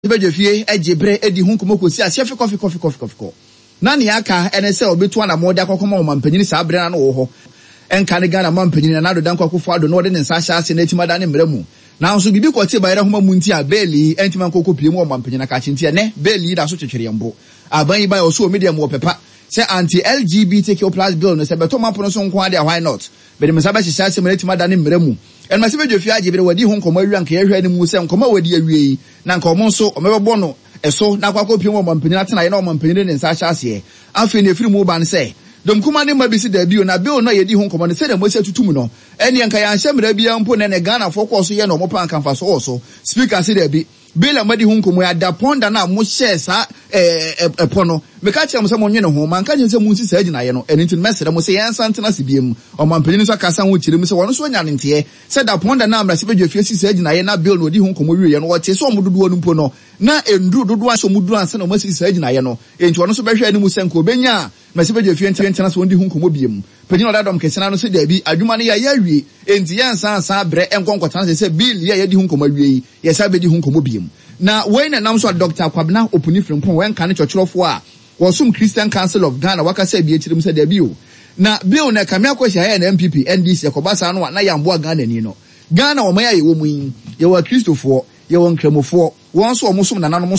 Bejefie ejebre edi hu nkomo kosi ahyefe coffee. Na ne aka ene se obetu ana mode akokoma o mampanyini sa abre na no wo ho. Enka ne Ghana mampanyini na do danko akofo ado no de ne nsa hya ase na etimada ne mremu. Na nso bibi kwoti bayere homa munti a beli entima nkoko pie mu o mampanyini ka chinti ne beli da so twetwere mbo. Aban yi ba o so medium wo pepa. Se anti-LGBTQ+ bill no se beto mapono so nko ade why not? Bede me saba hyehyɛ ase na etimada ne mremu. En mase Bejefie ajebre wadi hu nkomo awi anka yehwe ne mu se nkomo wadi awie na nka omo nso omebebo no eso na kwakọ pie mo mampanyini atena ye na o mampanyini ne nsa hya ase afi na efiri mu ba ne se domkuma ne mabisi da bio na bio na yedi hu nkomo ne se da mosi atutum no ene nka ya nhyɛ mra bia mpo ne Ghana foko so ye no mo pa nka mfa so speaker se da bi bila madi hu nkomo ya da ponda na mo share sa epono meka kyerɛ mo sɛ mo nwene ho manka nse mo nsi sa gina ye no ene ntin mesere mo se yan santena se biem o mampanyini so kasa ho kyerem se wono so nya ne ntie se da ponda na amra se Bejefie si sa gina ye na bill no di hu nkomo wie ye no wote so mo dodo no mpo no na enduru dodo aso mo duru anse na mo si sa gina ye no enti wono so behwe animu se nko obenya mase Bejefie ntena so wondi hu nkomo biem panyin odadom kesena no se da bi adwuma ne ya wie enti yansa bre enkonkotana se bill ya di hu nkomo wie ye sa be di hu nkomo biem na when nam so Dr. Kwabena opuni frimpon when kan chochorofo a wosum Christian Council of Ghana wakasa bi echirim se da bi o na bill na kamia kwahia ya na MPP NDC ekobasa no na yambo Ghana ni no Ghana o maya ye wo mu ye wa Christofo ye won kramofo won so omusom nananom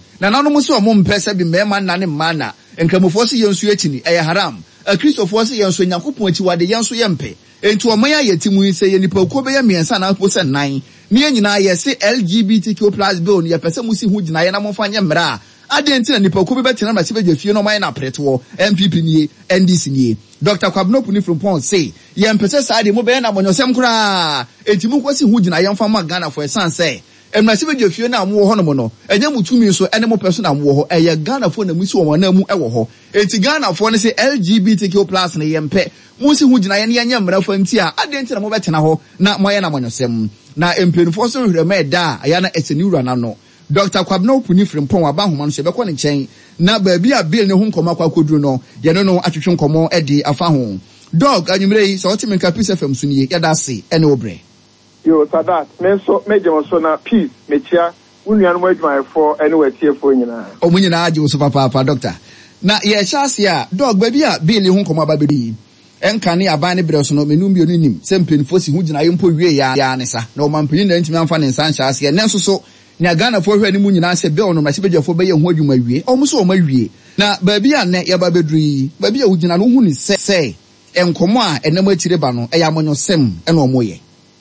so omo mpese bi mema nane mana nkramofo se yensu echini eye haram Christofo se yensu nyankopon achi wade yensu yempe enti o maya ye timu se ye nipa ko be ye miensa na po se nan ne nyina ye se LGBTQ+ bill ne ye pese musi hu gina ye na momfa nye mra adenti na nipa ko be betena na se Bejefie no maya na preto MPP nie NDC nie Dr. Kwabena opuni frimpon say ye mpese sa de mo be na monyosem kura enti mu kwasi hu gina ye mfa ma Ghana for sanse mase Bejefie na mo ho no mo no enye mutumi so ene mo person na mo ho eye Ghana fo na musi wo na mu ewo ho enti Ghana fo ne se LGBTQ+ na yempe musi hu gina ye ne anya mra fa nti a adenti na mo betena ho na moye na monyosem na empenfo so hwrema da aya na eseniwura na no Dr. Kwabena opuni frimpon wa ba homa no se bekọ ne nchen na ba bi a bill ne ho nkoma kwa koduru no ye no atwetwe nkomo edi afa ho dog anyumre yi so otimi nka Peace FM so ni yada se ene obre yo Sadat me so so na peace mechia unuanom adwumayefo ene watiefo nyina omunyina age so papa doctor na ye chase a dog ba bi a bill ho nkoma ba bedi enka ne aban ne bre so no menum bi onim sempenfo si hu gina ye mpo wie ya ne sa na o mampani na ntimi amfa ne nsa nhyase ne nso so nya Ghana fo hwe ni mu nyina se bill no mase Bejefie be ye ho adwuma wie o mu so o ma wie na ba bi a ne ye ba bedru ba bi a hu gina no hu ni se enkomo a enam atire ba no e ya monyosem ene o moye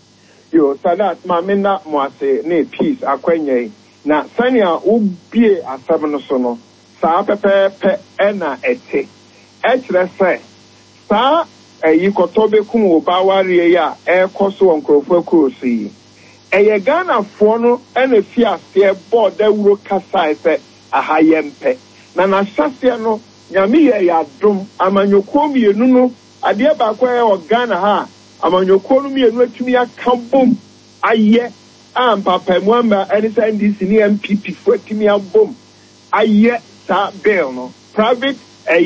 yo Sadat mamina moase ne peace akwanye na sania ubie asam no so no sa pepepe ena ete ekire se sa yikotobe kum obaware ya ekoso onkrofo akurosi eye Ghana fo no ena fi ase board awuro kasa se ahayempe na hyase no nyame ye yadom amanyoko mienu no ade ba kwa e Ghana ha amanyoko no mienu atumi akambom aye papa muamba enisa NDC ni MPP fo atumi abom aye sa bill no private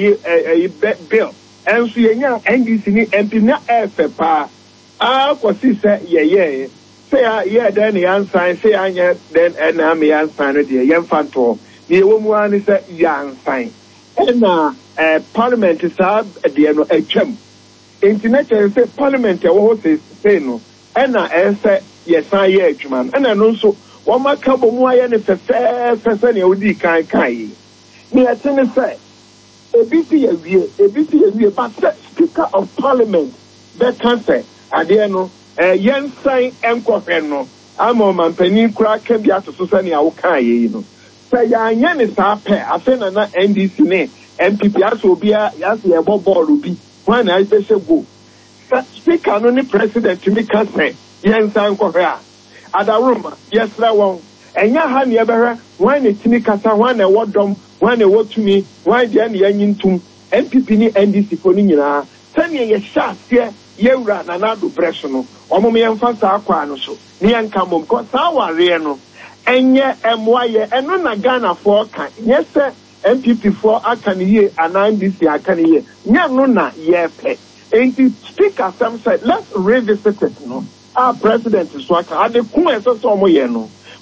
bill enso yenya NDC ni MP na efepa kwasi se ye say yeah then yan sign say anya then na me yan sign no de yan fanto ni wo mu an say yan sign na parliament sa de no atwam international say parliament e wo say no na say yes sign ye atwam na no so wo maka bo mu aye ne fefe ne odi kan ni atene say ebisi ye wie but speaker of parliament that can say ade no yen sign enkohwe no ama mampani kura ka bi atoso sane a wo kan ye no say ya anya ne sa pe afena na NDC ne MPP aso bia ya se e ball bi wan na special go speaker no ni president mi ka say yen sign enkohwe a adaruma yes la won enya ha ne ebehwe wan ne timi kasa wan na wodom wan na wotumi wan de ne yanyintum MPP ni NDC fo ni nyina sane ye hyaase yewura na nado breso no omo ye mfa sa akwa no so ne yanka mom ko sa ware no enye emwaye eno na Ghana fo ka nyese MPP fo aka ne ye NDC aka ne ye nya no na ye pe enti speaker Sam said let's revisit it no our president is aka ade ku eso so omo ye no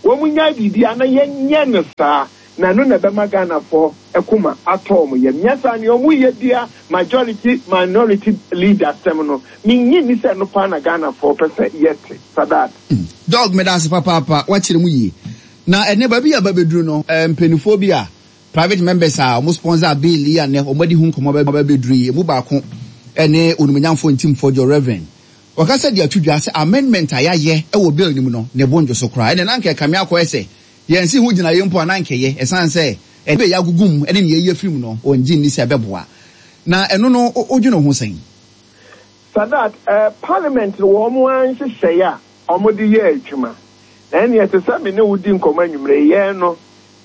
Womunya bibia na yenye no saa na no na bema Ghana for ekuma atom ye nyasa ne omu ye dia majority minority leader semno minyi ni se no pa na Ghana for pese yete Sadat dog me das papa wachire mu yi na ene ba bia ba bedru no mpenifo bia private members are mo sponsor bill ya ne omadi hu nkomo ba bedru yi mu ba ko ene onumnyamfo ntim for your reverend wakasa dia tudwa se amendment ayaye e wo bill ni mu no ne bonjo so kra ene nanke kame akoese yensi hu gina yempo anankeye esan se ebe ya gugum ene ne ye film no onji ni se beboa na eno no odwuno ho sen Sadat parliament wo mo an hyehyɛ ya omodi ye adwuma ene yete se me ne wudi nkoma nwumre ye no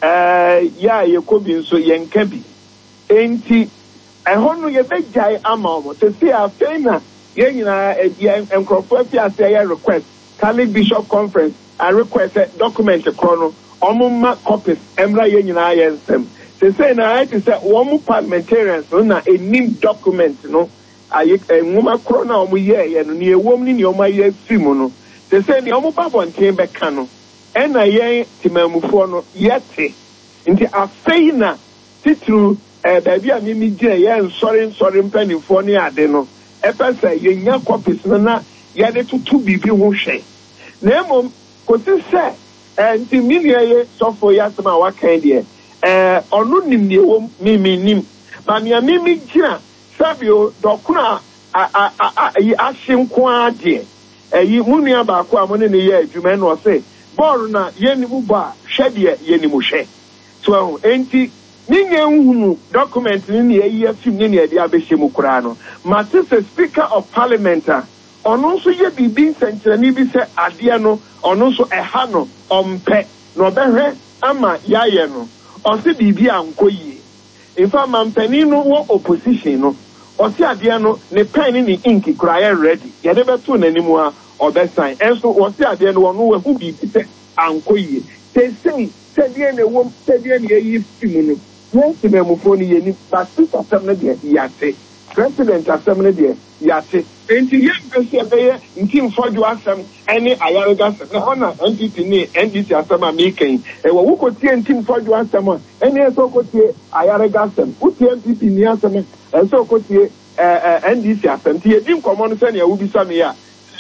ya ye kobi nso ye nka bi enti ɛhɔ no ye begyae ama omo te se afena ye nyina enkrofo afiase ye request Catholic Bishop Conference a request document chrono omuma copies emra ye nyina ye nsem se say na I say one parliamentarians no na enim document no aye nwuma kro na omu ye no ne ewom ni omu ye film no se say ne omu babonten be ka no ena ye timamufo no yete nti afei na titru baabi a mimi gire ye nsori mpanifo ne ade no epese ye nya copies no na ye de tutu bibi ho hwe na emom kosi se nti miniye sofo yasema wakan de onu nim ne wo mimi nim ma me mimi gira sabio dokuna yi ahyenko ade yi munua ba ko amone ne ye adwuma no se ball na ye ni mu ba hwe de ye ni mu hwe so enti ninye nhunu document ni ye film ni ye dia be hye mu kura no ma se speaker of parliament ono nso ye bibi nsenkyerani bi se ade no ono nso eha no ompe no behwe ama yaye no onse bibi ankoyie infa mampani no wo opposition no onse ade no ne pen ni ink kura ye ready ye de beto nanimu a obesan enso onse ade no wo hu bibi se ankoyie se die ne wo se die ne yi film no wo se me mufo ni ye ni ba system na de yate president assembly de yate enti ye pese be ntim fojo asem ene ayarega asem na ona NDP ni NDC asem amaken wo wukotie ntim fojo asem ene so kotie ayarega asem utie NDP ni asem so kotie NDC asem tie dim komo no se ne awubi sa me ya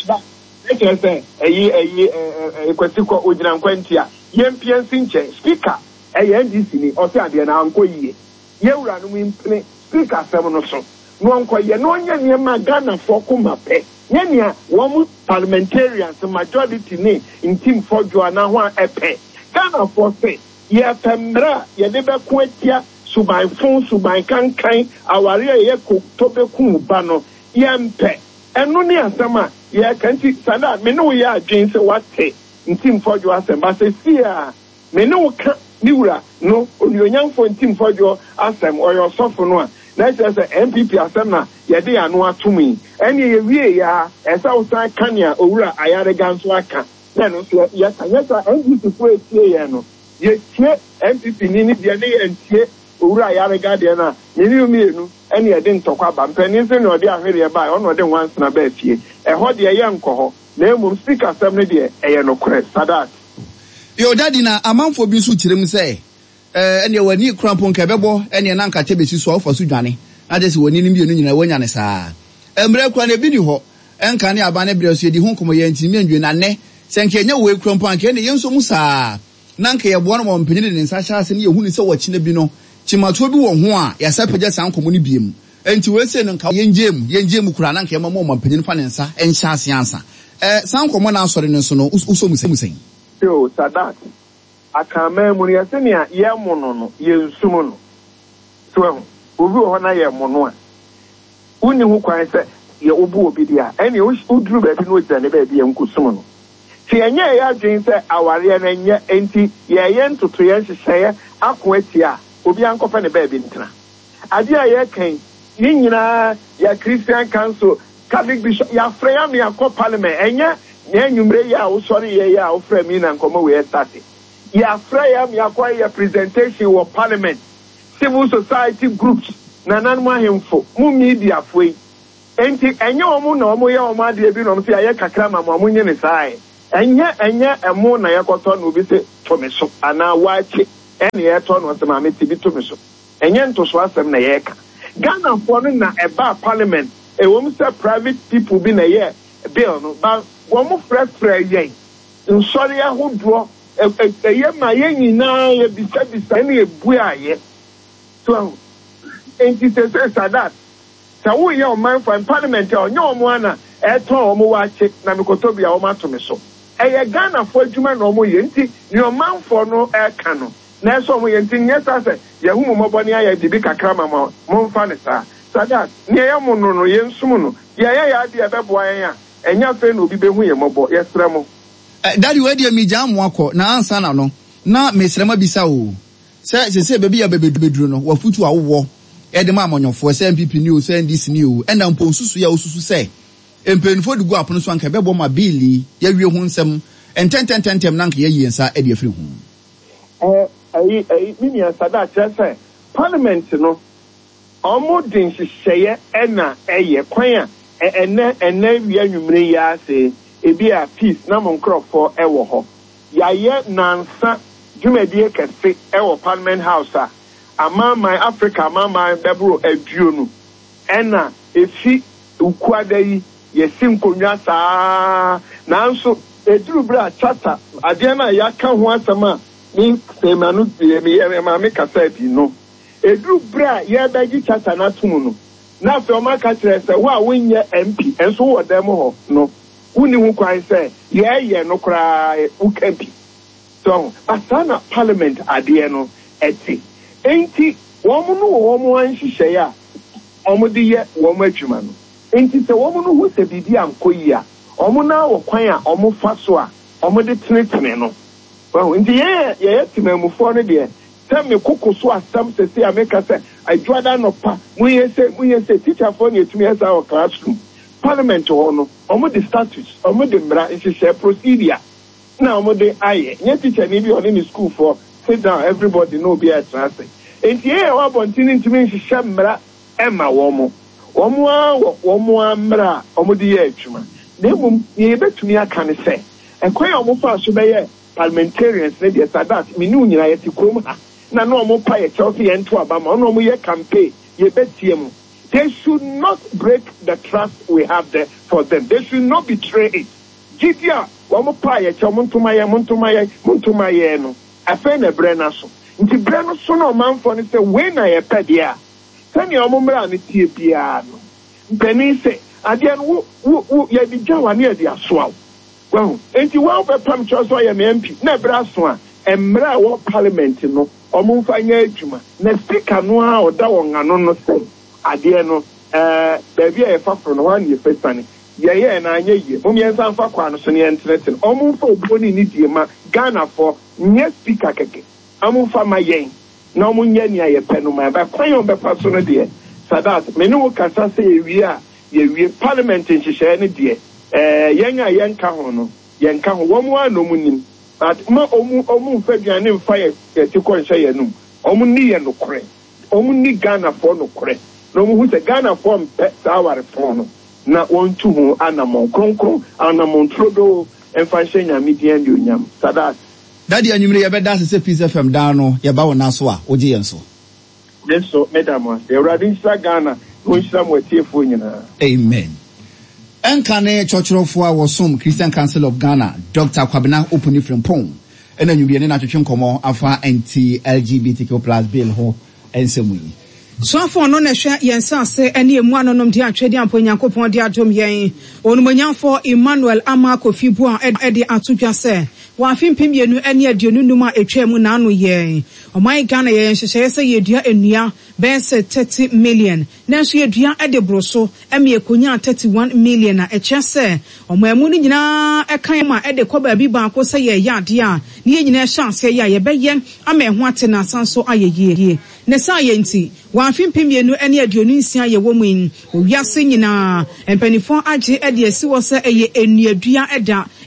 ese kwetiko ojina nkwantia yempien sinche speaker NDC ni o se ade na ankoyie yewura no impne speaker asem no so no ankoye no nya niema Ghana for kuma pe nyania wo parliamentarians majority ni intim fojo na ho epe Ghana for say ye pemra ye de be ko atia suban kankan aware ye ko to be ku ba no ye mpe eno ni asama ye kanti sada me no ye adwen se wate intim fojo asem ba se sia me no ka niwura no onionyanfo intim fojo asem oyo sofo no a na say MPP asem na ye de anu atumi ene ye wie ya esa usan kania owura ayarega nso aka na no so ye kanyesa NDC fo etie ye no ye tie MPP ni de ne ye ntie owura ayarega de na ye ni omienu ene ye de ntokwa ba mpani se no de ahwere ba ono de once na ba fie ho de ye nkoho na emum speaker asem ne de ye no kore Sadat yo daddy na amanfo bi so kirem se ene wani krampon ka bebo ene na nka tebesi so ofo so dwane na je se wani ni bienu nyina wanya ne saa emre kwa na bi ni ho enka ne aba ne bre so di hu nkomo ye ntimi andwe na ne senke nya we krampon ka ne yenso mu saa na nka ye bo no mo mpanyine ne nsa hyase ne ye hu ni se wachi na bi no chimato bi wo ho a ya sa pagya san nkomo ne biem enti we se no nka yenjem kura na nka ye mo mpanyine fa ne nsa enhyase ansa san nkomo na asore ne so no uso musen yo Sadat akama mu ya se ne ye mono no ye nsumu no so obi ho na ye mono a uni hu kwan se ye obu obi dia ene uduru ba bi no tira ne ba bi ye nkusum no ti enye ya dwen se aware na enye enti ye ntoto ye hyehyɛ ako atia obi ankofa ne ba bi ntina ade a ye kan ni nyina ya Christian Council Catholic Bishop ya freya me akọ parliament enye na enwumre ya wo sori ye ya wo frɛ mi na nkomo we start ya freya me akọ ya presentation wo parliament civil society groups na nanmu ahemfo mu media foi enti enye omu na omu ye omu ade bi no mse aye kakra ma omu nye ne sai Enya emo na yakoto no bi se to me so ana wache ene yeto no se ma me tibi to me so enye nto so asem na yeka Ghana for no na eba parliament e wo mu se private people bi na ye bill no ba wo mu frefre ye nsori ahodo ye ma ye nyina ye bisa ene ebu aye so enti se that sa wo ye o man for parliament o nyo mo ana eto o mo wache na mikoto bia o ma to me so Ghana for adwuma na omo yenti ni o manfo no eka no na eso omo yenti nyesa se ye hu mo boni aya dibi kakra mama mo mfa ne sa that ne ye mo no ye nsum no ye ya de ebeboa yen a enya fe na obi behu ye mobo ye sremo daddy we de mi jam akọ na ansa na no na mesrema bisa o se bebi ya beduru no wafutu awo e de ma amonyofo se MPP ni o se NDC ni o ena mponsusu ya osusu se empenfo de go apono so anka bebo ma bili ya wie hu nsem enten na anka ye yensa e de afiri hu mini asada chese parliament no omo din hihye ena eye kwan a ene wie anwumre ya se ebi a peace na mon crofo ewo ho ya ye nansa dwumadie kese ewo parliament house a my Africa my bebro aduonu ena efi ukuada yi yesim konwa saa nanso eduru bra chata ade na yaka ho asama ni semanu me ma me kasa bi no eduru bra ye daji chata na tumu no na fe o maka kire se wo a wonye MP enso wo dem ho no wuni hu kwan se ye no kra ukampi so asana parliament ade no eti enti wo mu no wo mu anhihye ya omo de ye wo mu adwuma no enti se wo mu no hu se bibi ankoyi a omo na wo kwan a omo fa so a omo de tenetene no well enti ye timamufo no de se me kokoso asam se ameka se adwada no pa muye se teacher for ne tumi esa o classroom parliament ho no omo de statutes omo de mra nhihye procedure na omo de aye nye teacher ni bi on in school for sit down everybody know be at trust enti ye wa bontini ntumi nhihye mra ema wo mo amra omo de ye atwuma na mum ye betumi aka ne se ekwan omo fa so be ye parliamentarians ne de sadat minu nyina ye ti krom ha na no omo pa ye Chelsea ento abama no omo ye campaign ye betie mu. They should not break the trust we have there for them. They should not betray it. Gidia omo pa ye chomontuma ye no afa na brena so nti brena so no manfo ne se we na ye pedia sani omo mra ne tie bia no mpani se ade no wo ye di jawa ne ye asoa well enti wo be pam choso ye MP na bra so a emra wo parliament no omo mfa nya adwuma na speaker no a oda won ano no se ade no baby e fafro no wan ye fesane ye na anya ye mum ye nsan fa kwa no so ne entreten omo mfa oboni ni die ma Ghana for nye speaker keke omo mfa ma yen na omo nya ni aye pe no ma ba kwan yo be fa so no de sadat me no kasa se ye wie parliament nhihye ne de yen ka ho no yen ka ho wo mu anomu nim but ma omu mfa duane mfa ye ti ko nhye ye num omu ni ye no kore omu ni Ghana for no kore no mu hu se Ghana for mpe saware for no na wontu hu anamon kronkron anamon trodo emfa hye nyame die ndi onyam sadat daddy anwumre ye beda se Peace FM da no ye ba wona so a oje yenso yeso medam se uradi sa Ghana wonhyira mo atiefo nyina amen. Enkane chochorofo a wosom Christian Council of Ghana Dr. Kwabena Opuni Frimpong ena nwubiye ne na twetwe nkomo afa anti LGBTQ+ bill ho ensemu so afọ no na hwe yensa ase ene emu anonom de atwede ampo Nyankopon de adom yen onumonyamfo Emmanuel Amako Fibu a ede atodwa se wa afimpim yenu ene aduonu num a etwa mu na anu yen oman Ghana yen hyehye se yedua enua bese 30 million nanso yedua ede broso eme ekonya 31 million na eche se omamu ni nyina ekan ma ede koba bi ba ko se ye yade a ne nyina chance ye ye beye ama eho atena sanso ayeye ne sa yenti wa afimpim yenu ene aduonu nsia ye wo mu owiase nyina empanifo age ede asiwo se eye enuadua eda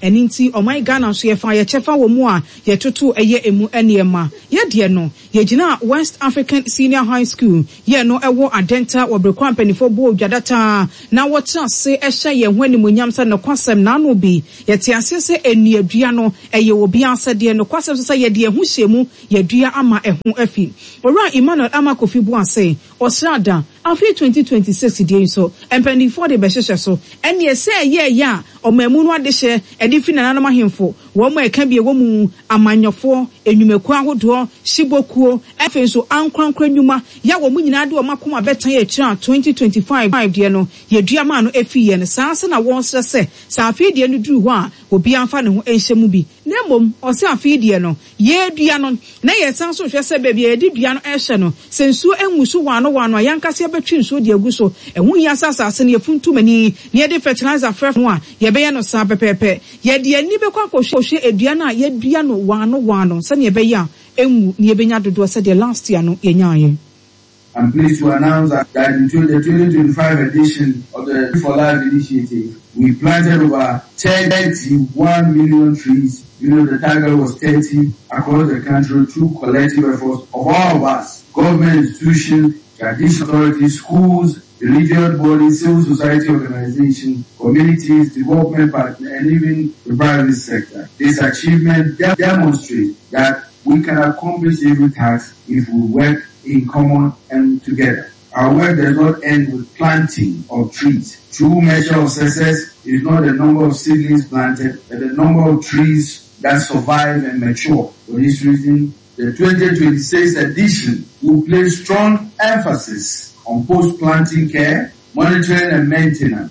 eni nti oman Ghana so ye fa ye chefa wo mu a ye toto eye emu enema ye de no ye gina West African Senior High School ye no ewo adenta wo brekwa mpanifo bo dwadata na wo tra se ehye ye hwani munyam se no kwasem na no bi ye te ase se eni adua no eye wo bi asede no kwasem so se ye de ehu hyemu ye dua ama ehu afi ora Emmanuel Amakofi bu ase osrada afi 2026 die so empanifo de behye so eni ese ye ya omamu no adehye edi fi nananoma hemfo wo mo eka bie wo mu amanyofo enwumeku ahodo shibokuo efe so ankrankra nwuma ya wo mu nyina de o makoma betan ye kira 2025 die no ye dua ma no efi ye no saase na won sese sa afi die no duru ho a obi anfa ne ho enhyemu bi na mom o se afi die no ye dua no na ye san so hwese ba bia edi dua no ehye no sensu enwusu wano yankase betwi nso de aguso ehu ya sasase ne funtumani ne de fertilizer fresh no a ye be ye no sa pepepe ye de ani be kwa kohwe edua na ye dua no wano se ne be ya enwu ne be nya dodo se de last year no ye nyaaye. I'm pleased to announce that in the 2025 edition of the For Life initiative, we planted over 10.1 million trees. You know, the target was 30 across the country through collective efforts of all of us, government institutions, traditional authorities, schools, religious bodies, civil society organizations, communities, development partners, and even the private sector. This achievement demonstrates that we can accomplish every task if we work in common and together. Our work does not end with planting of trees. True measure of success is not the number of seedlings planted, but the number of trees that survive and mature. For this reason, the 2026 edition will place strong emphasis on post-planting care, monitoring and maintenance.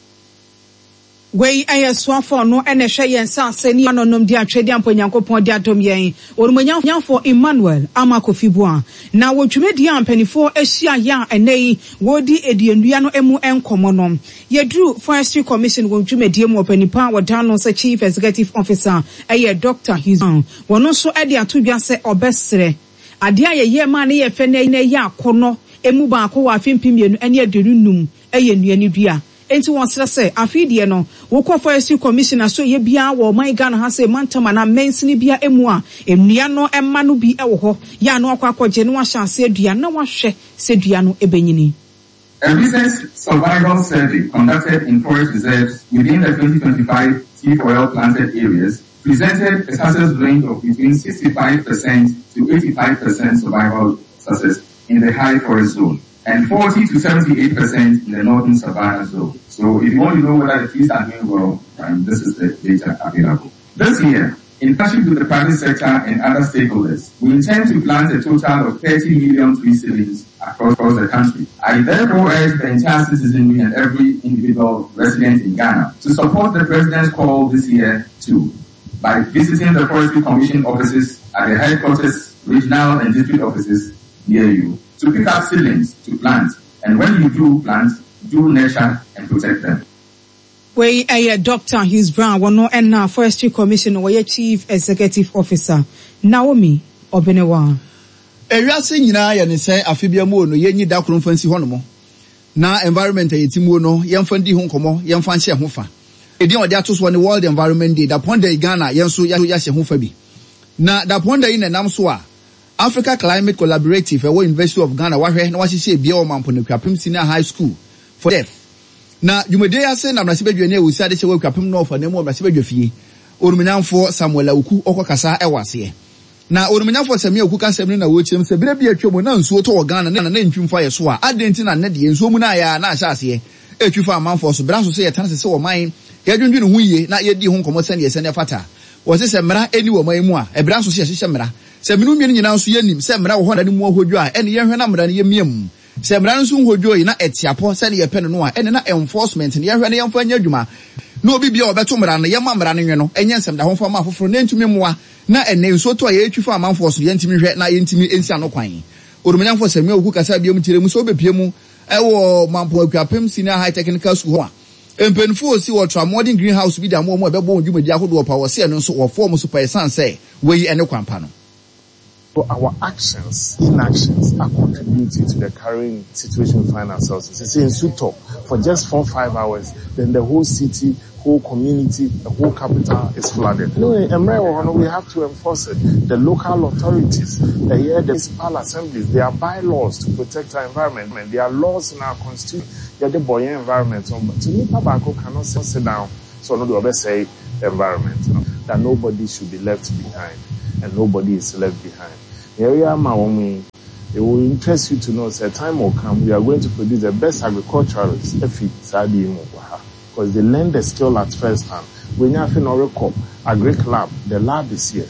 Wei swafo no ene hwe yen sase ni anonom di atwedi amponyankopon di adom yen orumanyanfo Emmanuel Amakofi bua na wotwumedi ampanifo ahia ya enei wodi ediendua no emu enkomo no yedru Forestry Commission wotwumedi mu opanipa wodano se Chief Executive Officer Dr. Hizan wono so ede atodwa se obesre ade ayeye ma ne ye fe na ya akono emu ba akọ wa afimpiemienu ene adunum nuani dua enti won srese afidie no wokọ Forestry Commissioner so ye bia wo man Ghana ha se mantama na mensini bia emu a enua no emma no bi ewo ho ya no akwaje no ahyanse adua na wahwe se dua no ebenyini. A recent survival survey conducted in forest reserves within the 2025 tea oil planted areas presented a success range of between 65% to 85% survival success in the high forest zone and 40 to 78% in the northern savanna zone. So if you want to know whether the trees are doing well, this is the data available. This year, in partnership with the private sector and other stakeholders, we intend to plant a total of 30 million tree seedlings across the country. I therefore urge the entire citizenry and every individual resident in Ghana to support the President's call this year too, by visiting the Forestry Commission offices at the headquarters, regional and district offices near you, to pick up seedlings to plant. And when you do plant, do nurture and protect them. Wei Dr. Hughes Brown wono enna Forestry Commission wo Chief Executive Officer Naomi Obenewa. Ewiase nyina ye ne se afebia mu no yenyi da kron fansi hono na environment ayetimu no yemfa ndi ho nkomo yemfa nhye ho fa. Edi ode atoso ne World Environment Day da ponda Ghana yenso ya hye ho fa bi. Na da ponda yi na nam so a Africa Climate Collaborative at University of Ghana wahwe na wahye bia o mampo ne kwapem senior high school for deaf. Na jumede ase na mrasibedwe ne wusi ade chewe kwapem no fa na mu mrasibedwe fie. Orumenyanfo Samuel Awuku okokasa ewase. Na orumenyanfo Samuel Awuku kasem na wo chiem se bire bia twemo na nsuo to Ghana na ntwimfa yeso a adenti na ne de nsuo mu na ya na ahyase etwifa amanfo so bra so se yetan se wo man yadwundwene hu yie na yedi hu nkomo sane yese ne fata. Wo se mra eni wo man mu a ebra so se hye mra. Se minu mienu nyina nso yanim se mra wo ho na ne mu hodwo a ene ye hwe na mra ne ye miam se mra nso hodwo yi na etiapo se ne ye pene no a ene na enforcement ne ye hwe ne ye mfa anya adwuma no obi bia obeto mra no ye ma mra ne nwe no enye nsem da ho fa ma afoforo na ntumi moa na ene nso to ye twifa amanfo so ye ntimi hwe na ye ntimi ensi anokwan orumenyanfo Samuel Awuku kasa bia mu tire mu so obepie mu ewo mampo akwapem senior high technical school ho a empenfo si wo tramodern greenhouse bi da mo ebebo ndwumadi ahodo pa wo se no so wo form so pa esan say we ene kwampa no. So our actions, inactions are contributing to the current situation we find ourselves in. Say in Suto, for just 4-5 hours, then the whole city whole community, the whole capital is flooded. Anyway, we have to enforce it. The local authorities, the municipal assemblies, there are bylaws to protect our environment. There are laws in our constitution. The boy environment. To me, Pabako cannot sit down. So no do say environment. That nobody should be left behind, and nobody is left behind. It will interest you to know that time will come. We are going to produce the best agriculturalists. Because they learn the skill at first hand. When you have an Oracle Agric Lab, the lab is here.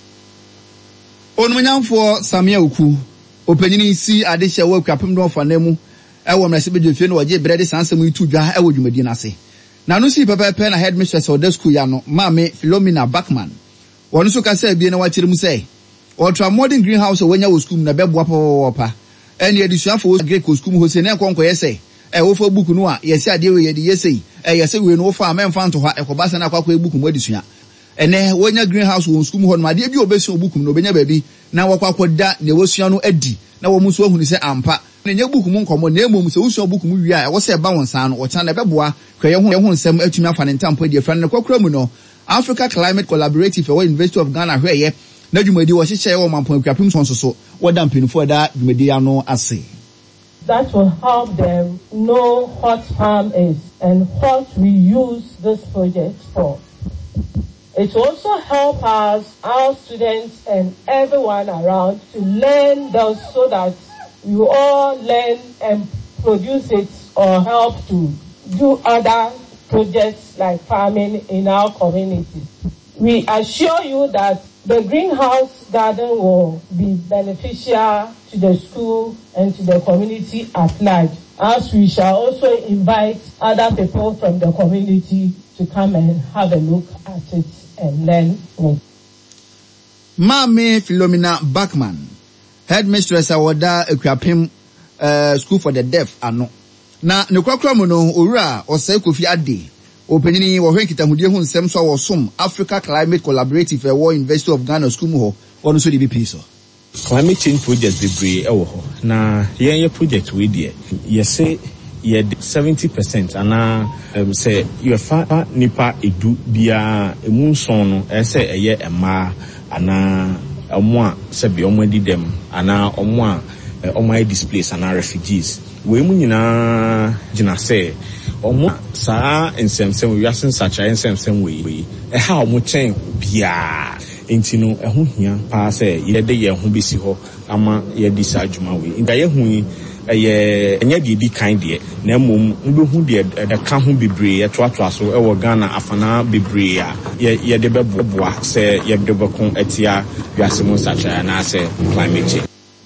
Onumanyam for Samia Uku, opening see Adisha work up from Fanemu. I want my Sibid Fin or J. Brady Sansamu to Jah, I would you Medina say. Now, no see Papa Pen, I had Mistress or Descuyano, Mame, Philomena Backman. One so can say, being what you say. Ultra modern greenhouse when you was cum, the beb wapa. And the addition for Greek was cum who say, Conquer essay. Offer book no, yes, I deal with the essay. Yes, we know for a man found to her a Cobasana Quaque book medicine. And then when your greenhouse was cum on my dear, you best book no baby. Now what that the Oceano Eddie. Now almost one who say Ampa. And your book monk on name so book movie. I was a balance on or Chana Bebois, Crayon some Etima and Tampo, dear friend of Cocriminal. Africa Climate Collaborative for University of Ghana here. Now you may do what she say on my point, Capim so what dumping for that, you may know as say. That will help them know what farm is and what we use this project for. It will also help us, our students and everyone around to learn those so that we all learn and produce it or help to do other projects like farming in our community. We assure you that the greenhouse garden will be beneficial to the school and to the community at large, as we shall also invite other people from the community to come and have a look at it and learn it. Mame Philomena Backman, headmistress Awada Ekwapim School for the Deaf ano. Na nekwakwamono owura osai Kofi Ade openini wo hwenkita hudie hu nsem so wo som Africa Climate Collaborative War University of Ghana School ho ono so di bi so. Climate change project debre ewo ho na ye project we dey ye say ye 70% ana say you fa nipa edu bia emunson no say eye ema ana omo a se bi omo di dem ana omo a omo displaced ana refugees we mu nyina gina say omo sa ensem we yasen sacha ensem we ha omo chen bia enti no eho hia pa say ye de ye ho besi ho ama ye di sa adwuma we nda ye hu ye enya di kind de na mom nbehu de ka ho bebre ye toatoa so e wo Ghana afana bebre a ye de beboa say ye de bekon etia wiasemo sacha na say climate change.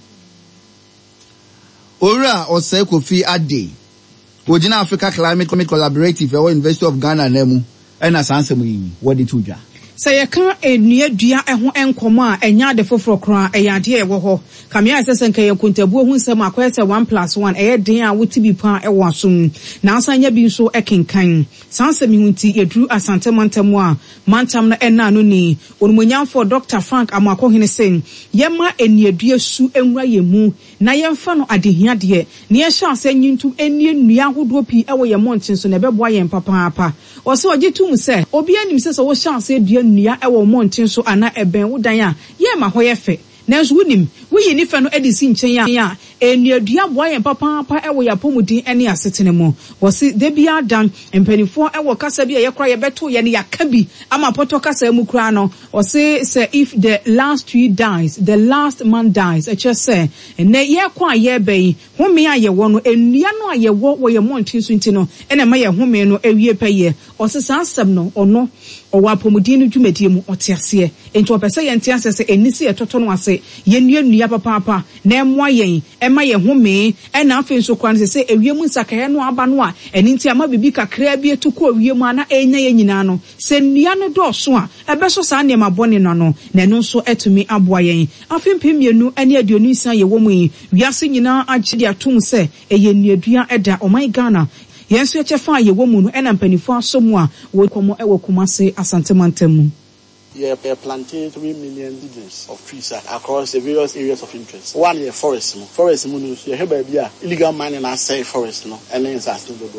Ora osai Kofi Ade Ojina Africa Climate Collaborative War University of Ghana nemu ena sansem yi wodi tuja. Say ka enua dua eho enkomo a enya de foforo kran eyade ewo ho kamia sesen ka yekuntabu hu nsem akwese 1+1 eyeden a wotibi pa ewo asom na asanya bi nso ekenkan sansem hunti yedru asantemantamu a mantam na ena no ni onumonyamfo Dr. Frank Amakohene sen yema enuadua su enwura yemu na yemfa no adehia de ne ye sha asanyintu enie nua hodo pi ewo ye montin so na beboa yen papa o se ogitum se obi anim se wo sha ase dua nua ewo montin so ana eben wodan a ye ma ho ye fe nanso wunim wuyi ni fe no edisi nchen ya enuadua boa yen papa ewo ya pomudin ene asetene mu wo se de bia dan empanifo ewo kasa bia ye kra ye beto ye ne yakabi ama poto kasa mu kra no wo se if the last tree dies the last man dies it just say ene ye kwa ye ben home a ye wo no enua no a ye wo ye montin so ntino ene ma ye home no ewie peye wo se sansem no ono owa pomudin no dwumadie mu otiase enti opese ye ntiase se enisi etoto no ase ye nua papa na emwa yen ema ye home ena afi nso kwan se ewiem nsakaye no aba no a eni nti ama bibi kakra bi etuko ewiem ana enya ye nyina no se nua no dɔso a ebeso sa ne mabone no no na no nso etumi aboa yen afi mpemienu ene aduonu nsa ye wo mu yi wiase nyina agye atum se eye nuadua eda oman Ghana yenso echefa ye wo mu no ena mpanifo asomu a wo komo ewo Kumase asantemantamu. planting 3 million seedlings of trees across the various areas of interest. One is forest. Forest, you have illegal mining as say forest, and then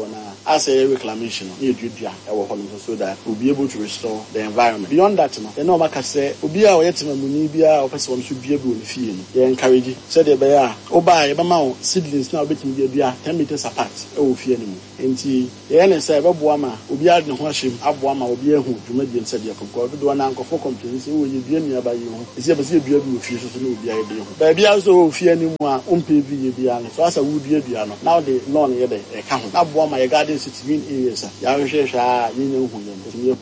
as a reclamation, so that we'll be able to restore the environment. Beyond that, the normal can say, Ubia or Munibia or person should be able to feel. They encourage it. So they bear, Oba, Bamau, seedlings now between the 10 meters apart. Oh, fear me. And the NSA, Abuama, Ubia, no Hashim, Abuama, Ubia, who to make the Sadia Concord, do an uncle for complaints, who will be nearby you. It's ever see a beautiful future to be able. Baby, also fear any more, Biano. So as I would be a piano. Now they learn a account. Abuama, a garden sitting areas. Yarisha, you know who.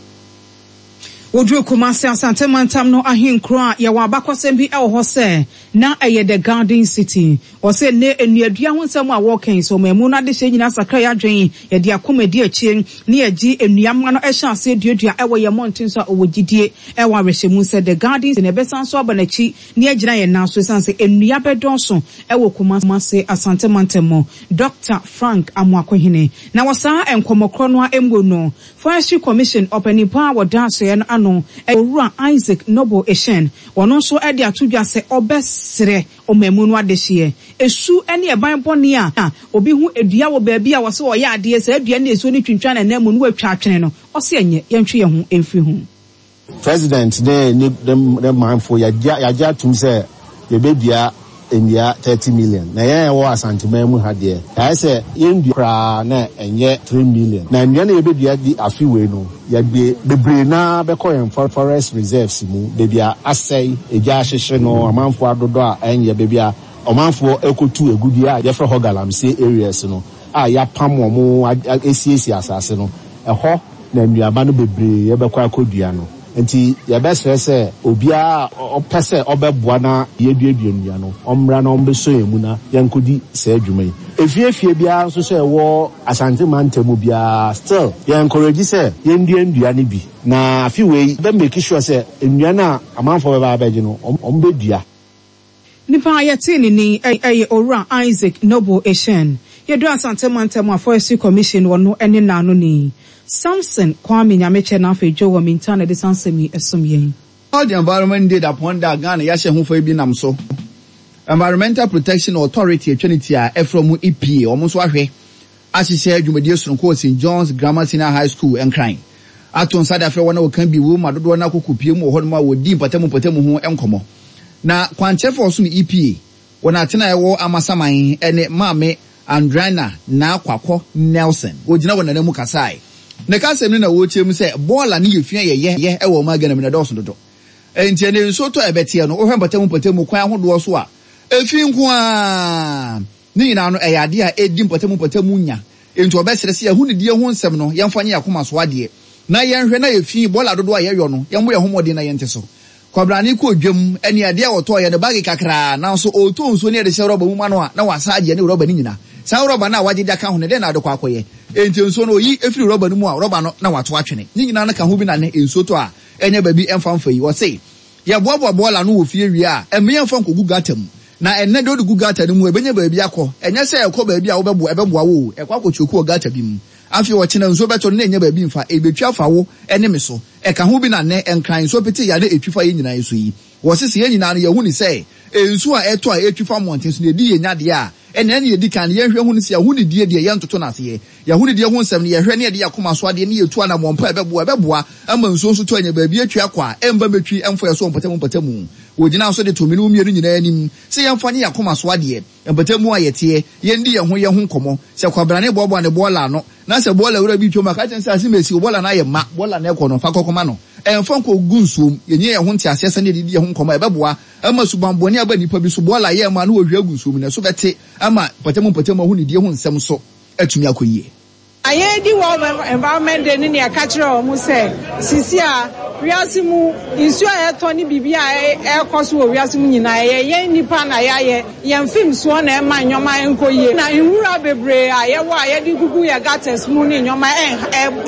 Wodru Kumasi Asante Mantam no ahinkro ya wabakosem bi e ho se na eye the garden city o se ne enuadua ho nsam a walking so memu na de hye nyina sakra ya dwen ye de akomadi achi ne agi enuam no ehya ase duadua e wo ye montin so owogidie e wa rehemu se the garden ne besan so abanachi ne agina ye na so sanse enua bedonso e wo Kumasi Asante Mantam Dr. Frank Amuakohene na wasa enkomokro no emgo no Forestry Commission openipa wodanso ye no Owura Isaac Noble Eshen wono so e de atudwa se obesre omemunu adehye esu ene eban bone a obi hu edua wo ba bia wo se wo ya ade se edua na esu ni twintwa na namu no watwa atwene no o se enye yentwe ye hu emfi hu President the mindful ya tum se ye bebia India 30 million. Na yen wo Asante Memu ha de. I say yen kra na enye 3 million. Na ndia na yebedua di afiwe no. Ya bebre na be koyen forest reserves mu. Bebia asai eja hyehye no amanfo adodo a enye bebia omanfo ekotu egudi a ye fre ho galamsey areas no. A ya pam omo esiesi asase no. Eho na nduaba no bebre ye be kwa akodua no. Enti ya best say obia opese obeboa na yeduadua nua no omra na ombeso emu na yankodi se adwuma efiefie bia so so ewo Asante Mantam bia still ya encourage say yendua ne bi na afiwe be make sure say enua na amanfo be ba beje no ombedua nipa ayetini ni Owura Isaac Noble Eshen yedu Asante Mantam Forestry Commission wono ene nanu ni Samson Kwame Nyameche na fe jo wa minta na de sansemi esomyen. All the environment did upon that Ghana yashe hu fa bi nam so. Environmental Protection Authority Trinity a efrom EPA omo so ahwe ahihye adwumadi sonko St John's Grammar Senior High School enkran. Aton sada fe wona wokan bi wo madodo na kokopie mu ho no ma wodi mpatamu ho enkomo. Na kwanchefo so ni EPA wona atena ewo amasaman ene maame Andrana na kwakọ Nelson. Ogina wona namu kasai. Ne kasem ni na wo chem se bola ni yefia ye e wo magana me na doso dodo enti ene nso to ebetie no wo hwe mpatamu kwan ahodo so a efi nko a ni na no eyade a edi mpatamu nya enti obesere se hu ne die hu nsem no yemfanye yakoma so ade na yenhwe na yefi bola dodo a yeyo no yembo ye homode na yente so kwabrani ko dwem ene ade a woto ye ne bagi kakra na so oto nso ne de se roba mu ma no a na wasa ade ne roba ni nyina sa roba na wagide aka ho ne de na ade kwa akoye enti nso no yi efiri roba no mu a roba no na wato atwene ni nyina na ka ho bi na ne enso to a enye ba bi emfamfa yi wo se ye boabo bola no wo fie wi a eme emfam ko gugatam na enne do gugata no mu ebenye ba bi akọ enye se ekọ ba bi a wo ebeboa wo ekwa kochoku ogata bi mu afi wo china nso beto na enye ba bi mfa ebetwa fawo ene me so eka ho bi na ne enkran so pete ya de etwifa ye nyina yeso yi wo se ye nyina no ye hu ni se ensu a eto a etwifa monten so ne di ye nyade a ene ne yedi kan ye hwe hu ni se ya hu ni die ye ntoto na se ye ya hu ni die hu nsem ne ye hwe ne de yakoma so ade ne yetu ana mompa ebeboa ama nso nso to anya ba bi atwa kwa emba metwi emfo ye so mpatamu wogina so de to mi no mieru nyina anim se yemfanye yakoma so ade mpatamu ayete ye ndi ye ho nkomo se kwabrane bobo ne bola no na se bola wura bi twoma ka chense asimesi bola na ye ma bola na ekono fa kokoma no emfa nko gunsuom yenye ye ho ntiase ase ne de ye ho nkomo ebeboa ama subamboni aba nipa bi so bola ye ma no ohwa gunsuom ne so bete ama mpatamu hu ni die ho nsem so atumi akoyie Ayedi World Environment Day ni akachire omu se sisi a wiasimu isu a etoni bibia ekoso wo wiasimu nyina ye nipa na ye film so na ema nyoma enkoye na nwura bebre a ye wa ye di gugu ye gates mu ni nyoma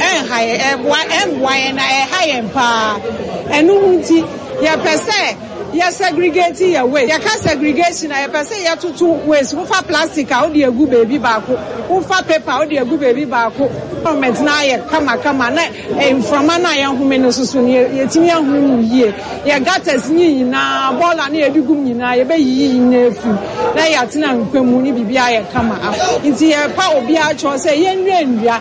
enhaye na ehaye mpa enu nti ye pese Yes, segregate your waste. You can segregation. I say you have to waste. Who for plastic? How do you go baby back? Who for paper? How do you go baby back? Government now you come. Na from na young women so so you timi ahunu ye. You got us ni na ball na e dugum ni na ye be yi na fu. Na ya tina nkwemu ni bibia ye come. Nti ye pa obi a cho say ye nwia.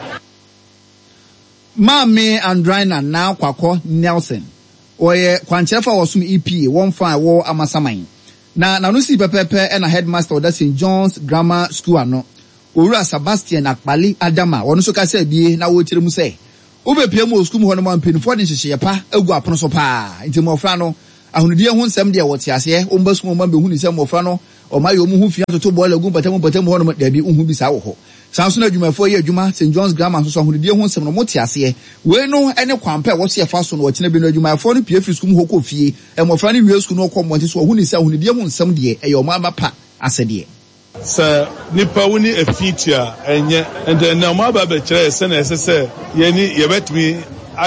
Mame Andrina now Kwako Nelson. Oye kwanchefa wasum EP one fine war amasamai. Na no si pepepe and a headmaster of St. John's Grammar School ano. Owura Sebastian Akpali Adama wono so ka se bie na wo kire mu se. Obe pie mu school mu hono man penifo de hyehye pa agu apono so pa. Nti mofra no ahunudie ho nsem de wote ase o mbasu mo man be hu ni se mofra no o ma yo mu hu fia toto bola gu patam hono da bi hu bi sa wo ho. Sanso na adwumafo ye adwuma St. John's Grammar so ahunudie ho nsem no mote ase. We no ene kwampa wo se fa so no kine bi no adwumafo no pie free school mu hokɔ fie. E mofra no wie school no kɔ monte so hu ni se ahunudie ho nsem de e yo ma pa asede. Sir, nipa wuni efitia enye ende na ma ba be kire se na ese yeni yebetimi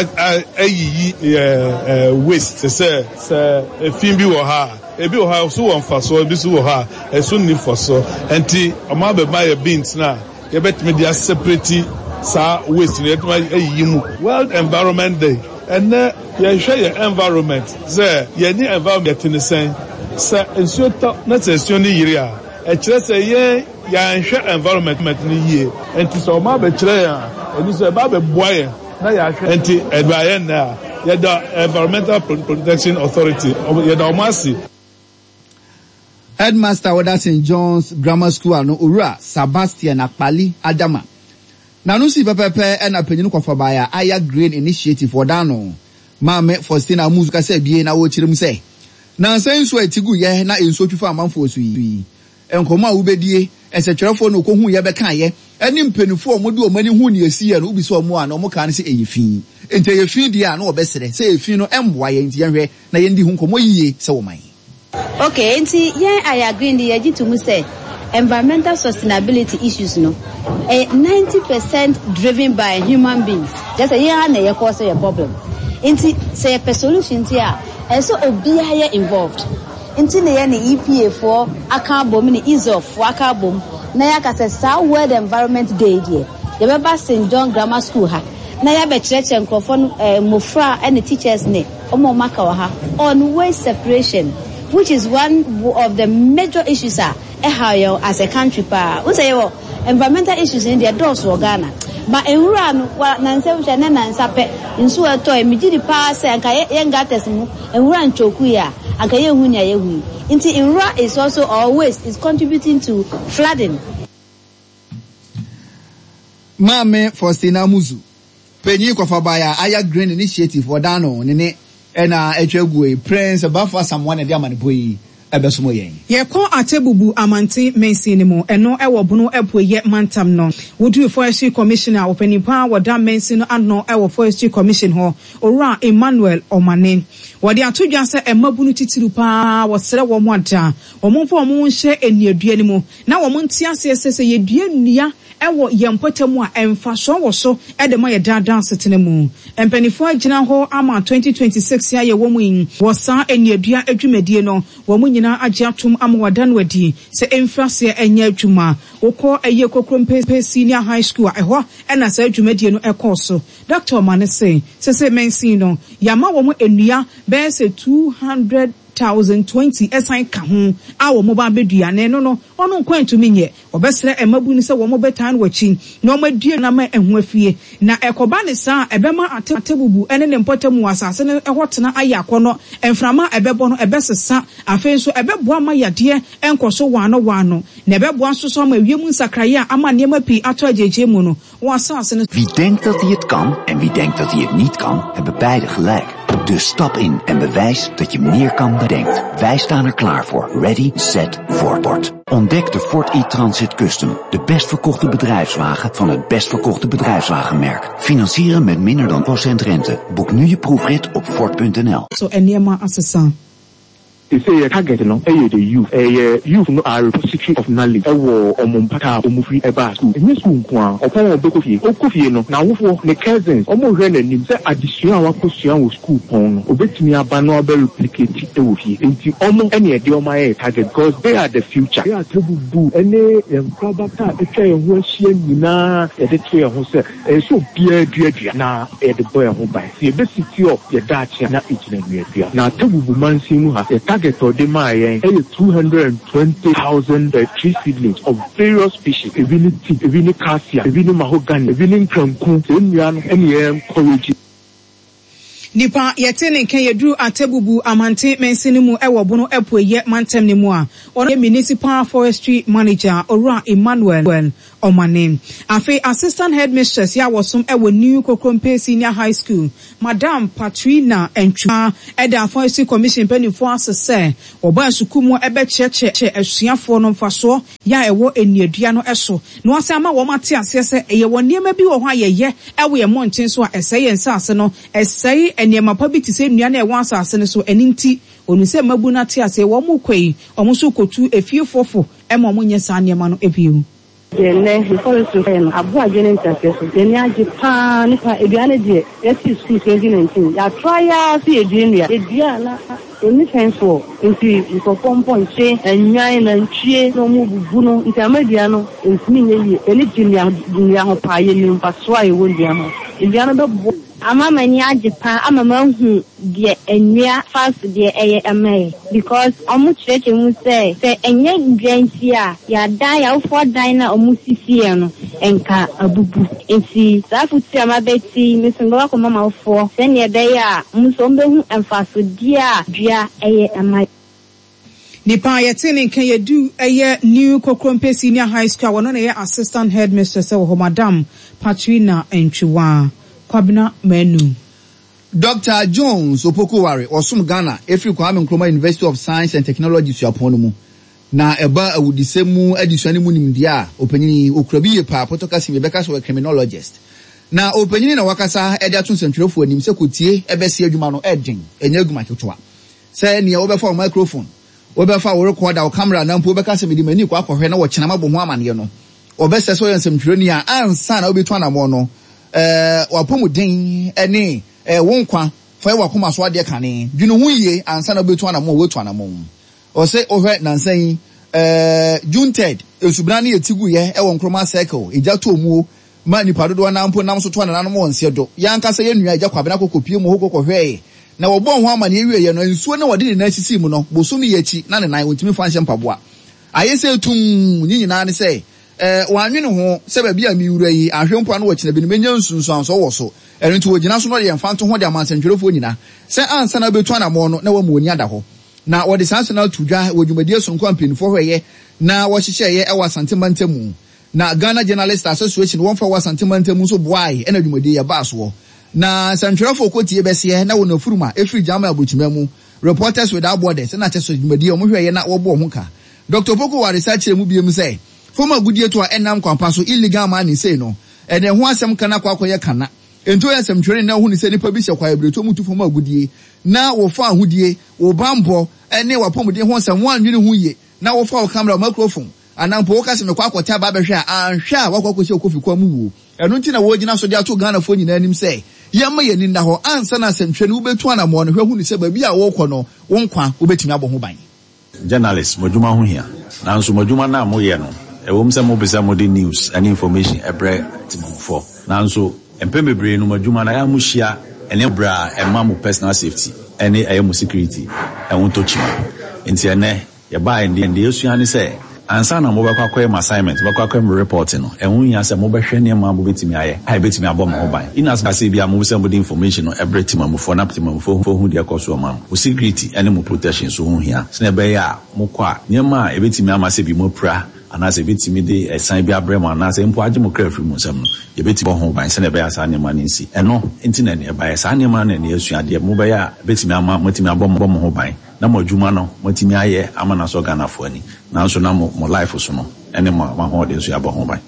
ayi waste se efin bi wo ha ebi wo ha so won faso ebi so wo ha eso ni faso enti ma ba ma ye bins na yebetimi dia separate sa waste ni etuma ayi mu World Environment Day ene ye hwe ye environment se yeni environment ni sen se enso to na se ni yiri a ekire se ye ya nhwe environment ni yie enti so ma be kire ya eni so ba be boye na ya hwe enti edwaye na ya da Environmental Protection Authority ya da omasi Headmaster of St. John's Grammar School ano Owura Sebastian Akpali Adama na no si pepepe na panyinu kwafa ya Aya Green Initiative odano Mame Faustina Muzuka se bie na wo kire mu se na nsanso atigu ye na enso twifa amanfo so yi enkomo a wobedie esetwerefo no kohu ye beka ye eni mpenufo omode omani hu ne asi ye no obi so omo a no mo ka ne se eyefin ente eyefin dia na obesere se eyefin no emboa ye nti yenhwe na ye ndi hu nkomo yiye se wo man. Okay, enti ye I agree ndi ye gitu mu say environmental sustainability issues no 90% driven by human beings. Just say ya na ye cause your problem. Enti say a solution here and so obi are involved. Inti ne ne EPA for akabom ne ISOF for akabom na ya ka se sa World Environment Day die ye beba St. John Grammar School ha na ya be church nkrofo mofra and teachers ne omo maka wa ha on waste separation, which is one of the major issues how as a country pa we say environmental issues in their doors for Ghana. But enwura no na nse wo na na nsape nsu eto emigidi pa se anka ye ngates mu enwura nchoku ya anka ye hu nya ye hu nti enwura is also always is contributing to flooding. Mame Faustina Muzu penyi kwafa ya Aya Green Initiative odano ne na etwegwe Prince Bafa Samwana dia maneboyi ebesomo yen ye ko atebubu amante mensin mu eno ewo bunu epoye mantam no wodu forestry commissioner openipa woda mensin ano ewo forestry commission ho Owura Emmanuel Omane wode atodwa se emabunu titiru pa wosere wo mo ada omomfo omo nhye eniadua ni mu na wo ntiase sese ye dua nnua ewo yempotemu a emfa so wo so edema ye dada setene mu empenifo agina ho ama 2026 ya ye wo mu yin wosa eniadua adwumadie no wo mu nyina agye atom amwada no adi se emfrase enya adwuma wokɔ eye kokrompe senior high school ɛhɔ ɛna sa adwumadie no ɛkɔ Dr. Manese se mensin no yama wo mu enua be se 200,020 esan ka ho a wo mo ba bedua ne no ono kwantumi nye obesere emabu ni se wo mo betan wachi na o madua na ma ehu afie na ekoba ne sa ebema atebubu ene ne mpotamu asase ne ehotena ayakono emframa ebebo no ebesesa afenso ebeboa ma yade enkoso wano na ebeboa soso ma wiem nsakraye ama ne mapi ato ajeje mu no wo asase ne. Wie denkt dat hij het kan en wie denkt dat hij het niet kan, hebben beide gelijk. Dus stap in en bewijs dat je meer kan dan denkt. Wij staan er klaar voor. Ready, set, Ford. Ontdek de Ford e-Transit Custom. De best verkochte bedrijfswagen van het best verkochte bedrijfswagenmerk. Financieren met minder dan % rente. Boek nu je proefrit op Ford.nl. So enema asesa. they say a target no the youth no are repository of knowledge ewo omompata omufri eba school enye school nko opon obekofie no na wofo ne cousins omo hwe na nim say addition a wakosua wo school pon no obetumi aba no aba replicate ewo fie enti omo ene e de omo aye target because they are the future. They are tabubu ene emkrabata etwa ho ahia nyina e de twe ho say so bia dua na e de boy ho bai see be city of ye dachi na ejina dua na tabubu mansi mu ha the target of the maye 220,000 tree seedlings of various species evini cassia evini mahogany evini kranku enua no ene encourage nipa yete ne kan yedru atebubu amante mensini mu ewo bono epoye mantem ne mu a ono municipal forestry manager Ora Emmanuel Omane afi assistant headmistress ya wosom ewo New Kokrompe Senior High School Madam Patrina Entwa eda forestry commission penifo asese oba sukumu ebe cheche asuafo no mfaso ya ewo eniadua no eso no ase ama wo mate asese eye wo niema bi wo ho ayeye ewo ye monten so a eseye nsase no eseye eniema pabiti se nua na ewo asase ne so eninti onu se mabu na te ase wo mu kwei omo so kotu efiefofo ema omo nye sa niema no ebiu Then the forest no abu agene interface then ya jipa nipa eduane de esi school 2019 ya try see edua na any sense for nti nsopompo nche enwan na ntwie no mu bubu no nti amadia no ntimi nye eni jinia ho paaye ni mpaso aye wondia ho edua no be amama ni ajipa amama hu de enua fast de eye emaye because omu church mu say enye ndwanti a ya dan ya for dan na omu sifie no enka abubu enti safuti amabeti misingo ko mama ofo se ne be ya musombe hu emfaso dia dua eye emaye nipa yete ne kan yedu eye New Kokrompe Senior High School wono na ye assistant headmistress wo Madam Patrina Entwa Kwabena Menu. Dr. Jones Opokoware osum Ghana efiri Kwame Nkrumah University of Science and Technology suapon mu na eba awudisemu adisuani mu nimdia opanyini okrabiye pa potokasi mebeka so criminologist na opanyini na wakasa ede atun sentwerefo anim se kotie ebesi adwuma no edin enya adwuma ketewa se ne obefa microphone obefa wo recorder o camera na mpo obeka se medi mani kwa akohwe na wo kyenama bo ho amane no obese so yensentwereni a ansa na obetu anamo no wapomuden ene wonkwa fa wakoma so ade kane dwunu hu yie ansa na obetu anamo wetu anamo o se ohwe nansan June 3rd esubra na yetigu ye e won Nkrumah circle ejato omuo ma nipa dodo na mpo nam so to na mo nse do yankasa ye nua eja kwabena kokopie mu hokoko hwe na wo bon ho amane ewie ye no nsuo na wode na asisi mu no bosomi yachi na ne nan wontimi fa nhye mpaboa ayese tum nyina ne se wanwene ho se ba bia mi wura yi ahwempo na wo kina bi menya nsunsu anso wo so erintu wogina so no de mfanto ho de amansantwerefo nyina se ansa na betu anamo no na wamu oni ada ho na wo de sanso na tudwa wodwumadie so nkwa mpinfo hweye na wo hyehye ye ewa santimantemu na Ghana Journalist Association won fa wa santimantemu so boai ena dwumadie ya baso na santwerefo kotie bese na wo na furuma efiri jama abotimamu Reporters Without Borders na teso dwumadie omo hweye na wo bo ho ka Dr. Opokoware research mu biem say former gudie to enam kwampa so illegal man say no ene ho asem kana kwa akoye kana ento ya semtwere na hu ni se nipa bi hye kwa ebreto mutu former gudie na wo fa ahudie wo bambo ene wapomde ho asem wanwene hu ye na wo fa o camera microphone anampo wo kase me kwa akota ba behwe a anhwe a wakwakosi okofi kwa mu wo eno nti na wo gina so de ato Ghana fo nyina anim say yemma ye ninda ho ansa na semtwere wo betu anamo no hwe hu ni se ba bi a wo kɔ no wo nkwa wo betumi abo ho ban journalist moduma ho hia nanso moduma na mo ye no ewom se mo bisa mo de news and information ebre for nanso empembebre no madwuma na ya mo hia ene bra emma mo personal safety ene ayemo security ehun to chi enti ene ye ba ende yesua ne se ansa na mo bekwa kwa assignment bekwa kwa report no ehun ya se mo behwe ne ma mo betimi aye ai betimi abo mo ban ina se bia mo bisa mo de information no ebre tima mo for na tima mo for hu de akoso ma mo security ene mo protection so hu hia se ne be ya mo kwa nyema e betimi ama se bi mo pra anase betimi de esan bi abrem anase mpo age mo kra firi mo nsam no ye betimi ho ban se ne be asa nema ne nsi eno enti na ne ba asa nema na ne asua de mo be ya betimi ama motimi abo mo ho ban na mo adwuma no motimi aye ama na so Ghana fo ani na so na mo life so no ene ma ho de so abo ho ban.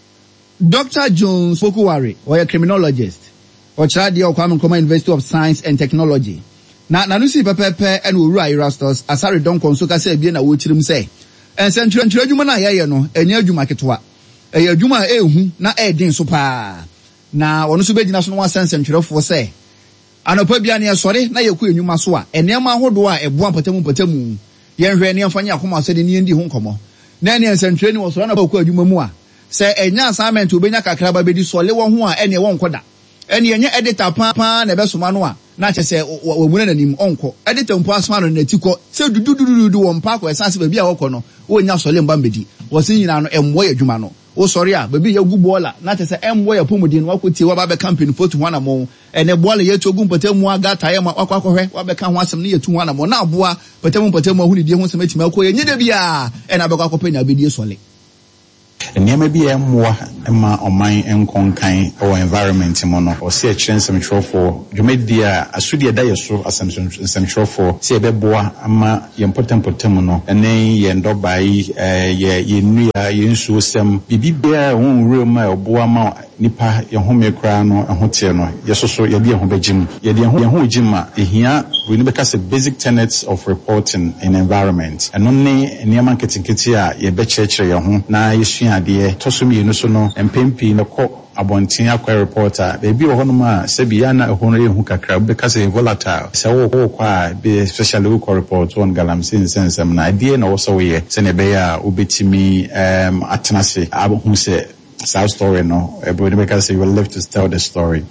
Dr. Jones Opokoware, or a criminologist, or Chadi or Kwame Nkrumah University of Science and Technology. na no si pepepe ene owura Erastus Asare Donko nso ka se bie na wo chirim se ensentire adwuma na yeye no enya adwuma ketwa adwuma ehu na edin so pa na wono so begina so no wasensentwerefo se anopa bia ne sori na yeku enwuma so a enema ahodo a eboa patamu yenhwe ne mfanya akoma so de ne ndi ho nkomo na ne ensentire ni wo so na ba ku adwuma mu a se enya assignment obenya kakra ba bedi so le wo ho a ene wo nkoda ene enye editor pa na besoma no a na che se wo mu na nim onko editor mpo asoma no na tiko se dudududu wo mpa ko esanse ba bia wo ko no wo nya so le mba mbedi wo se nyina no emwo adwuma no o sorry a baby ya gu bola na te se emwo ya pomudin wa kotie wa ba be campaign photo ho na mo ene bola ye to gu mpatamu aga taye ma akwakohwe wa be ka ho asem ne ye tu ho na mo na aboa patamu ahu ne die ho sem atima ko ye nyede bia ena be kwakopɛ na be die sole nneɛma bi yɛ mmoa ma ɔman nkonkan wɔ environment mu no ɔsɛ akyerɛ nsɛmtwerɛfoɔ dwumadi a asodi ɛda yɛ so nsɛmtwerɛfoɔ sɛ yɛbɛboa ama yɛn mpɔtampɔtam no ɛne yɛn dɔbae yɛn nnua yɛn nsuo sɛm biribi biara wɔn nwura mu a ɛboa ma nipa yɛn ho mekora no ɛho teɛ no yɛsoso yɛde yɛn ho bɛgyim yɛde yɛn ho gyim a ehia we ne bɛka sɛ basic tenets of reporting in environment ɛno ne nneɛma nketenkete a yɛbɛkyerɛkyerɛ yɛn ho na yɛsua adeɛ toso mienu so no mpempi no kɔ abɔnten akɔ reporter baabi wɔ hɔnom a sɛbi ya na ɛho no yɛhu kakra wobɛka sɛ volatile sɛ wokɔ a be especially wokɔ report on galamsey nsɛnsɛm na adeɛ na wɔ sɛ woyɛ sɛne ɛbɛyɛ a wobɛtumi atena se ahu sɛ saa story no because you will live to tell the story.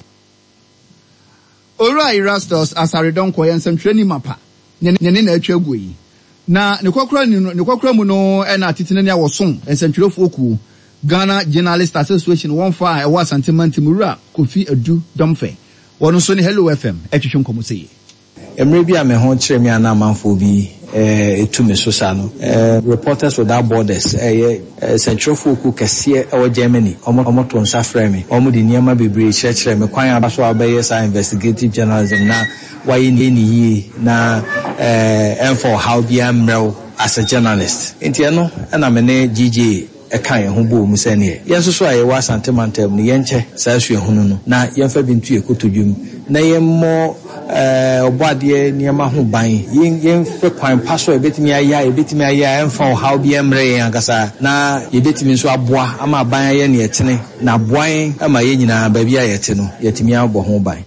Ora Erastus Asare Donko yensentwani mapa ne na atwa gu yi na ne kokora mu no na titene ne awoson ensentwerefo ku Ghana Journalist Association won fa e wa sentiment mura Kofi Adu Domfe wono so ne Hello FM etwetwe nkomo sei emre bi a me ho kyerɛ me ana manfo bi etume so sa no Reporters Without Borders Central Foku kɛseɛ ɛwɔ Germany ɔmo to nsa frɛ me ɔmo de nneɛma bebree kyerɛkyerɛ me kwan aba so abɛyɛ sa investigative journalism na wayɛ ne yie na for how be amrel as a journalist nti ɛno ɛna me ne GJ ɛka yɛn ho bo mu sɛ ne yɛn so a yɛwɔ asante mantam no yɛn kyɛ saa so yɛn ho no na yɛn fa bi ntu ekotodwum na yɛn mo oboade nneɛma ho ban yɛn fɛ kwan pa so ebetimi ayɛ ɛmfa how be amrɛ yɛn agasa na yɛbetimi nso aboa ama ban ayɛ ne yɛtene na aboan ama yɛn nyinaa baabi a yɛte no yɛtimi abɔ ho ban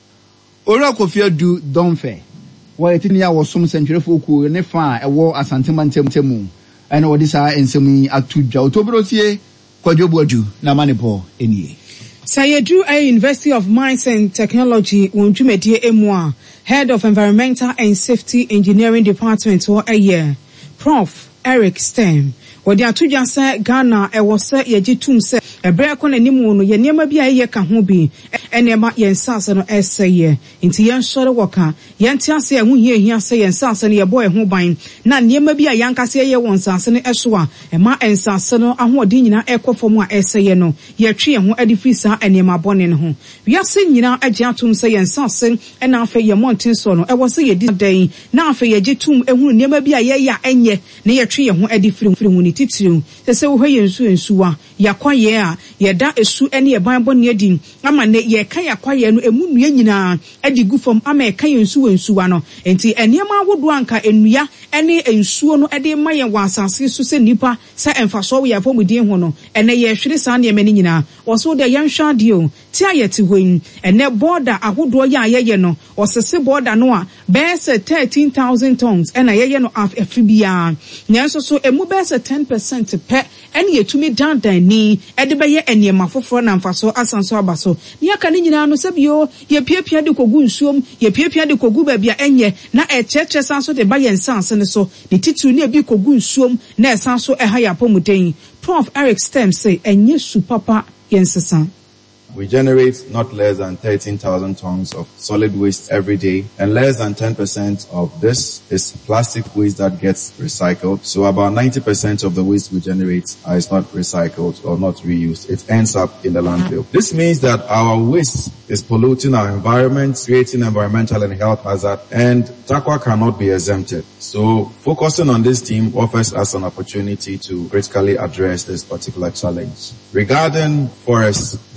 Ora Kofi Adu Domfe wa yɛtini a wɔsom sentwerefo ku ne fa a ɛwɔ asante mantam and what is our ensemi atuja otobrotie kwajobuadu na manepo enie Sayedu a University of Mines and Technology wonjumedie emwa Head of Environmental and Safety Engineering Department or a year Prof Eric Stem wodi atuja se Ghana e wose yegitum se ebre ko nanimu no ye niema bia ye ka ho bi enema ye nsase no eseye nti ye nsore woka ye ntiase e hu hia se ye nsase no ye boy ho ban na niema bia ye ankase ye won nsase no eso a e ma ensase no ahodi nyina ekofom a eseye no ye twe ho adifisa enema bone no ho wiase nyina age atum se ye nsase e na afa ye monten so no e wose ye di dan na afa ye gitum ehunu niema bia ye ya enye na ye twe ho adifiri hu titiru se wo hye nsuwa yakwaye a yeda esu ene yeban bone adi ama ne ye ka yakwaye no emu nua nyina adi gufom ama ye ka nsuwa no enti enema awodo anka enua ene ensuo no ede ma ye wansase so se nipa se emfaso wo yafo mudin ho no ene ye hwere sa ne mani nyina woso de yanhwa dio ti ayete hoyin ene border ahodo ye no osese border no a bese 13,000 tons ena ye no afibia nyenso so emu bese 10% pe ene yetumi dandan ni ede be ye eniema foforo na mfaso asanso abaso ni aka ni nyina no sebio ye piapia de kogu nsuom ye piapia de kogu ba bia enye na echeche sanso de ba ye nsanse ne so de titiri ne bi kogu nsuom na esanso eha ya pomuden Prof Eric Stem say enye su papa yensesa. We generate not less than 13,000 tons of solid waste every day, and less than 10% of this is plastic waste that gets recycled. So about 90% of the waste we generate is not recycled or not reused. It ends up in the landfill. This means that our waste is polluting our environment, creating environmental and health hazard, and TAQWA cannot be exempted. So focusing on this theme offers us an opportunity to critically address this particular challenge. Regarding forests, there is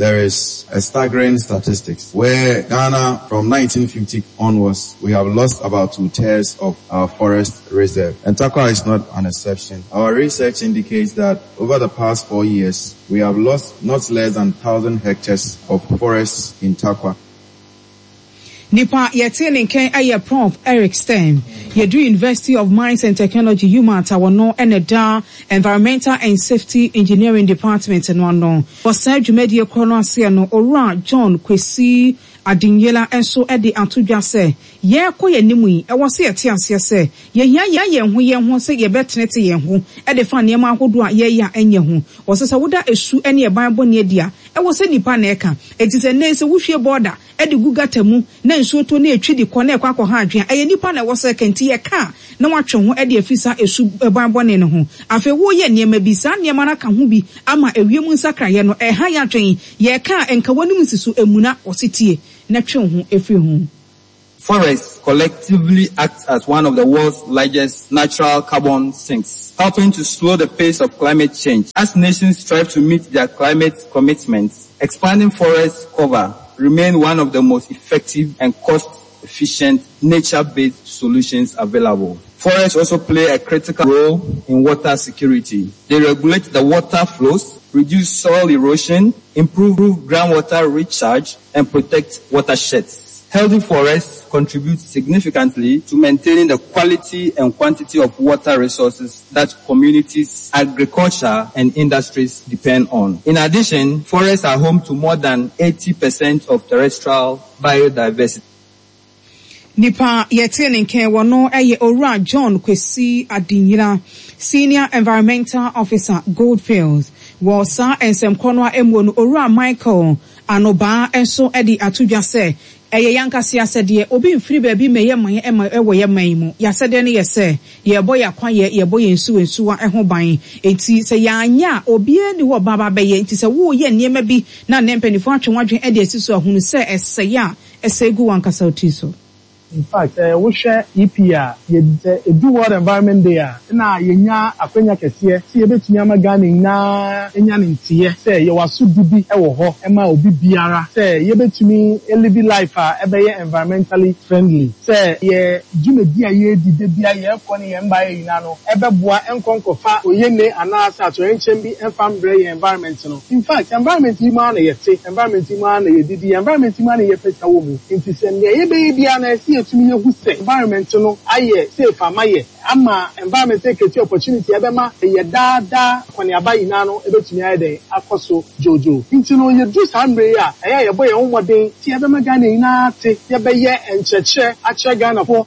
is a staggering statistics where Ghana from 1950 onwards, we have lost about 2/3 of our forest reserve. And Tarkwa is not an exception. Our research indicates that over the past 4 years, we have lost not less than 1,000 hectares of forests in Tarkwa. Nipa yetene ken aye Prof Eric Stern yedu University of Mines and Technology UMAT wono eneda Environmental and Safety Engineering Department no ano for Serge Media Chrono ase no Owura John Kwesi Adinyela enso ede atodwa se ye koye nimu yi e wo se yete ase se ye hia ye ho se ye betenete ye ho ede fa ne ma ahodo a ye ya enye ho wo se woda esu ene e ban bo ne dia e wo se nipa na eka etise ne se wo hwie border ede gugata mu na nsuo to na etwi di kɔ na ekwa kɔ ha adwen eye nipa na wo se kenti ye ka na watwe ho ede afisa esu ban bo ne ho afi wo ye niema bi sa niema na ka ho bi ama ewiem nsakra ye no ha ya adwen ye ka enka wani musisu emuna ositie. Forests collectively act as one of the world's largest natural carbon sinks, helping to slow the pace of climate change. As nations strive to meet their climate commitments, expanding forest cover remain one of the most effective and cost-efficient nature-based solutions available. Forests also play a critical role in water security. They regulate the water flows, reduce soil erosion, improve groundwater recharge, and protect watersheds. Healthy forests contribute significantly to maintaining the quality and quantity of water resources that communities, agriculture, and industries depend on. In addition, forests are home to more than 80% of terrestrial biodiversity. Nipa yetene ken wono eye Owura John Kwesi Adinyela, Senior Environmental Officer, Goldfields. Wosa ensem kono emu no Owura Michael Anoba enso edi atudwa se eye yankase asede obi mfiri ba bi meye man ema ewo ye man mu yasede ne yese ye boy akwan ye boy ensuwa eho ban enti se yanya obi ani wo baba be ye enti se wo ye niema bi na nempanifo atwenwadwen edi asiso ahunu se eseya esegu wankasa otiso. In fact, we share EPA, do World Environment Day, na yenya akwenya kese, si ebetumi amagane na enya ntie, say you wasu dibi ewo ho, ema obi biara, say yebetumi live life ebe environmentally friendly, say ye dwumedi aye dide bia ye koni ye mba ye ina no, ebe boa enkonkofa oyene anasa to enchembi enfambre ye environment no. In fact, environment ima na yete, environment ima na ye didi, environment ima na ye pesa wo mu. Inti se ne ye bia na si to me who say environment no aye safe amaye ama environment take opportunity ebema ye da kwani abayi na no ebetumi aye dey akoso jojo nti no ye do sambre ya ye boy ye homoden ti ebema Ghana ina te ye be ye encheche ache Ghana for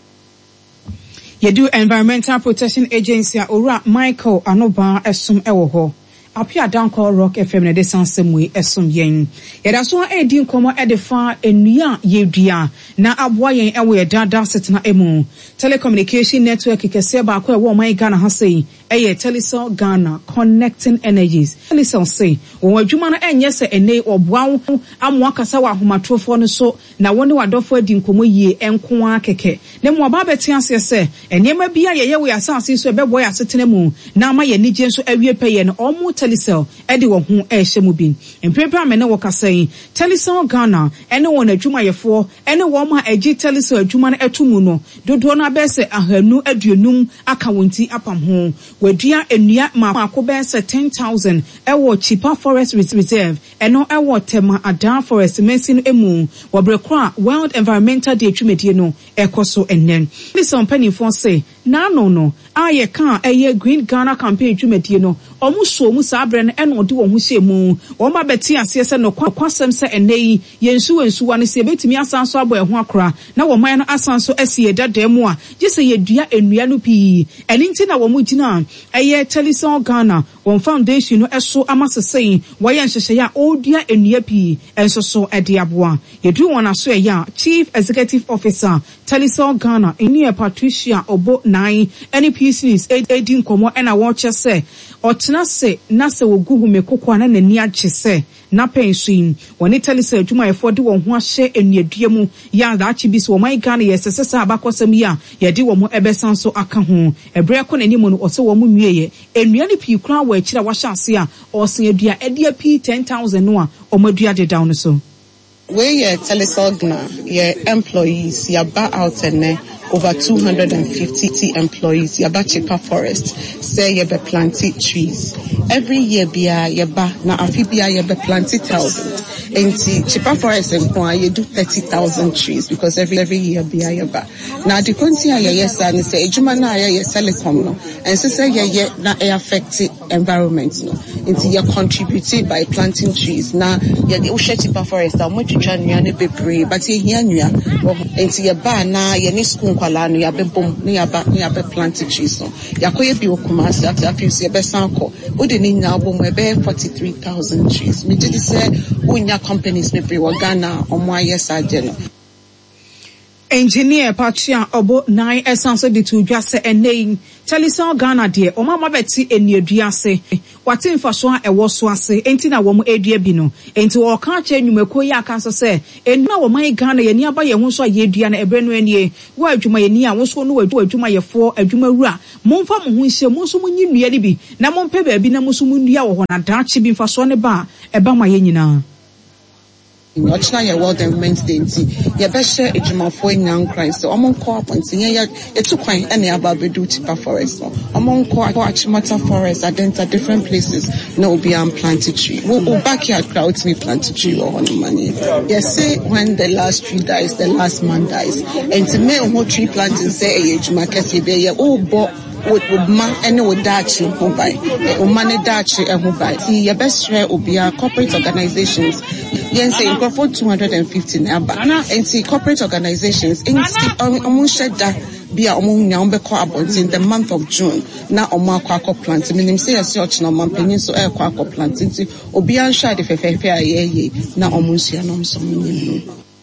ye do Environmental Protection Agency Owura Michael Anoba esum ewo ho apia danko Rock FM na de sansemwe esom yen yeda so edi nkomo edefa enua yedua na aboa yen ewo yedada setna emu telecommunication network kese ba ko ewo man Ghana ha sei eye Telecel Ghana Connecting Energies Telecel sei wo adwuma no enye se ene oboa amwa kasa wa ahomatrofo no so na woni wadofo edi nkomo yie enko akeke ne mo ba beti ase se enema bia ye we asase so ebebo ya setna mu na ma ye nije so awie peye no omo Telecel edi wo hu ehye bin empepra me ne wo kasai Telecel Ghana ene won adwuma yefo ene wo ma agi Telecel adwuma no atumu no dodo na bese ahanu aduonum aka wonti apam ho wadua enua ma akobese 10,000 ewo Chipa Forest Reserve eno ewo Tema Ada Forest Mensin emu wobrekwa World Environmental Day twumedie no ekoso enen Telecel penifo say na no aye kan eye Green Ghana campaign twumedie no omuso mu sabre no eno de wo hu hyemu wo ma beti ase se no kwasem se enei yensuwa ne se betimi asanso abo eho akora na wo man no asanso asie dadam a gise yedua enua no pii eni nti na wo mu gina eye Telecel Ghana won foundation no eso amasesei wo ye nhyehyɛ ya odua enua pii enso so ede aboa yedu won aso ya Chief Executive Officer Telecel Ghana Enia Patricia Obo 9 NP peace news edi nkomo na wɔche se ɔtena se na se wogu hu mekoko na nani agye se na pensuin wɔne telisa adwuma yɛfo de wɔn ho ahye enuadua mu ya da achi bi so wɔn Ghana yɛsesesa abakɔsɛm ya yɛde wɔn ɛbɛsan so aka ho ɛbrɛ kɔ n'anim no ɔsɛ wɔn nnueyɛ enua ne pii kura wɔ akyira wɔhyɛ ase a ɔsen adua ɛde api 10,000 no a wɔn adua de down so we Telecel Ghana employees yaba out and over 250 employees yaba Chipa Forest say yaba planted trees every year bia yaba na afibia yaba planted 1,000 and Chipa Forest and you do 30,000 trees because every year bia yaba na the country yes and say ejuma na ya telecom no and so say ya na affect environment no into you contributed by planting trees na ya the Chipa Forest how much twa nua ne bebre but ye hia nua into yaba na ya ni school kwala no ya bebom ne yaba planting trees no yakoye bi okumasi afisi ya besanko odi ni nya bom ebe 43,000 trees me did say unya companies me pre Ghana omo ayesa ageno engineer Patria Obo 9 essence de to dwase enein Telecel Ghana de omama beti enuadua ase wate mfaso a ewo so ase enti na wom edua bi no enti wo ka cha enwumako yi aka so se enu na woman Ghana ye ni aba ye ho so ayedua na ebre no anie wo adwuma ye ni a wo so no adwuma ye fo adwuma wura momfa mo ho nhye mo so munyi nnua ni bi na mompe ba bi na mo so munua wo ho na daache bi mfaso ne ba eba ma ye nyina Ochna ya World Environment Day nti ye be share ejumafo nyan Christ omo nko apontinye ya etukwan ene ababedu Chipa Forest omo nko Achimota Forest adenta different places na obi am planted tree we backyard crowd me planted tree or on money yes say when the last tree dies the last man dies and to me who tree planting say ejuma kese be ye bo with ma any with dachi by umane dachi by see your best share obia corporate organizations yen say for 250 number and see corporate organizations in sheda bia omunya ombeko about in the month of June na omo akwa plant minim say yes ochna mampanyin so akwa plant nti obia nhwa de fefefe ayeye na omunsia no so minim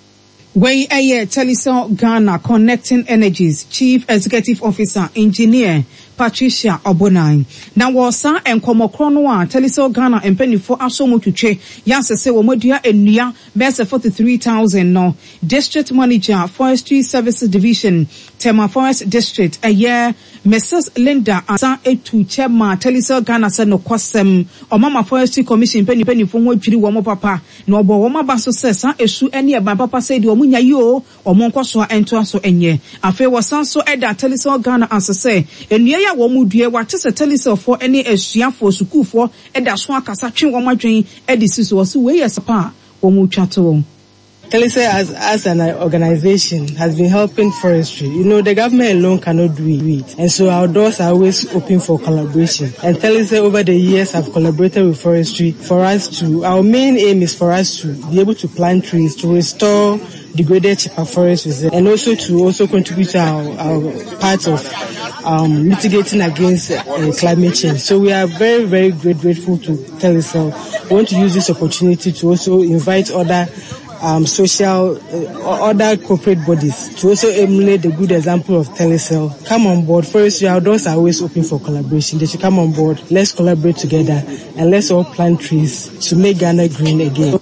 Wey Telecel Ghana Connecting Energies Chief Executive Officer Engineer Patricia Obonai. Na wasa enkomokro no a Telecel Ghana empanifo asomo twetwe yasese wo modua enua bese 43,000 no. District Manager Forestry Services Division Tema Forest District Mrs. Linda Asa etu chairman Telecel Ghana se no kwasem Omama Forestry Commission empanifo ho adwiri wo mo papa na obo wo mabaso se sa esu ene eba papa se de omunya yo omonkoso ento aso enye afi wasanso eda Telecel Ghana asese enua ya wo mudue wate se Telecel for ene asuafo sukufo eda so akasa twen wo madwen edi siso wo se we yesapa wo mutwato Telecel as an organization has been helping forestry. You know, the government alone cannot do it. And so our doors are always open for collaboration. And Telecel over the years have collaborated with forestry our main aim is for us to be able to plant trees, to restore degraded Chipa Forest reserve, and also to contribute to our part of mitigating against climate change. So we are very, very grateful to Telecel. We want to use this opportunity to also invite other social other corporate bodies to also emulate the good example of Telecel. Come on board. Forestry, our doors are always open for collaboration. They should come on board. Let's collaborate together and let's all plant trees to make Ghana green again.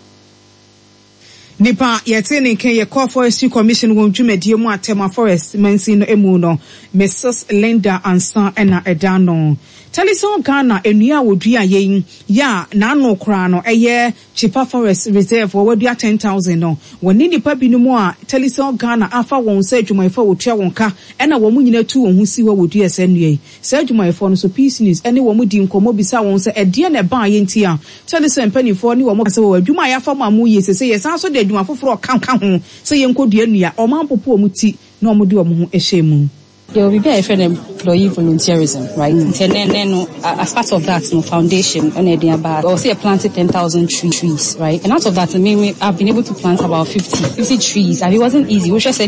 Nipa yetene ke ye call Forestry Commission won dwumadie mu Tema Forest mansi no emu no Mrs. Linda Ansa ena edano Telecel Ghana enua wodua yen ya na no kra no Chipa Forest Reserve wo wadua 10,000 no woni nipa binumu a Telecel Ghana afa won se adwumayefo wotua won ka ena wo mu nyina tu won hu si wo wodua sanue se adwumayefo no so peace news ene wo mu di nkomo bisa won se ede na ba yenti a Telecel mpanifo ni wo mo se wo adwuma ya fa mamu yesese yesan so de adwuma foforo kan ho se yenkodua nua o man popo omuti na omudi omo ho ehemu. There will be a friend employee volunteerism, right? And then as part of that, foundation on Ediaba, or say planted 10,000 trees, right? And out of that, I've been able to plant about 50 trees. And it wasn't easy.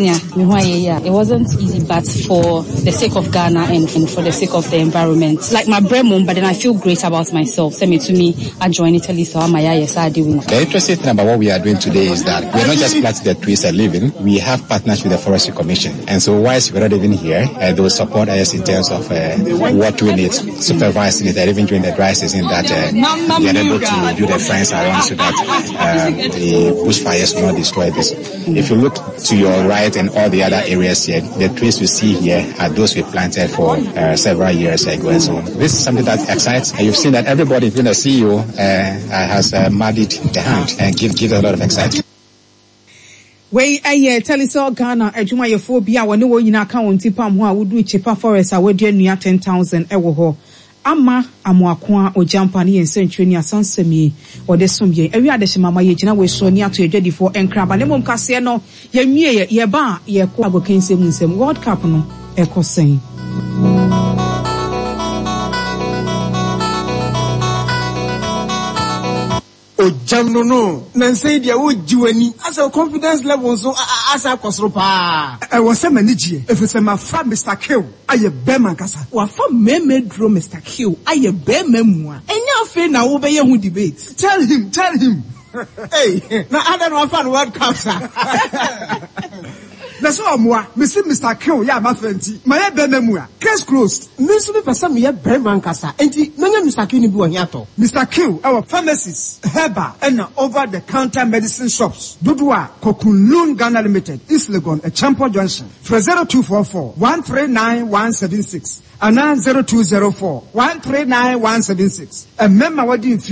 It wasn't easy, but for the sake of Ghana and for the sake of the environment. Like my bremon, but then I feel great about myself. Send me to me, I joined Telecel, The interesting thing about what we are doing today is that we're not just planting the trees and living. We have partners with the Forestry Commission. And so whilst we're not even here, they will support us in terms of what we need, supervising it, and even during the dry season that they are able to do the fence around so that the bushfires will not destroy this. If you look to your right and all the other areas here, the trees you see here are those we planted for several years ago and so on. This is something that excites, and you've seen that everybody, even the CEO, has muddied the hand and gives a lot of excitement. Wey tell us all Ghana adwuma yefo bia woni wo nyina ka won tipam ho a wodu Chipa Forest a wadu anua 10,000 ewo ho ama amoako a ojampa ne yensentwe ni asansemi ode somye awi adehye mama ye gina we so ni ato adwadifo enkraba ne mom kase no ye mie ye ba ye ko agokense mu nsem World Cup no ekosen Ojamno no nansay dia wo jiwani as a confidence level so as a kosro pa e wo se manijie efese ma fra Mr. Kill aye bema kasa wa fa meme dro Mr. Kill aye bema mu a enya afi na wo be ye hu debate tell him hey na ada no fa World Cup sa That's all moi. Mr. Kill, ya ma fenti. Ma ye bema mu a. Case closed. Me so be person me ye bema nkasa. Enti nanya Mr. Kill ni bi won yato. Mr. Kill, our pharmacies, herbal and over the counter medicine shops. Dudua Kokunlun Ghana Limited, East Legon, a Champo Junction. For 0244 139176 and 0204 139176. A member what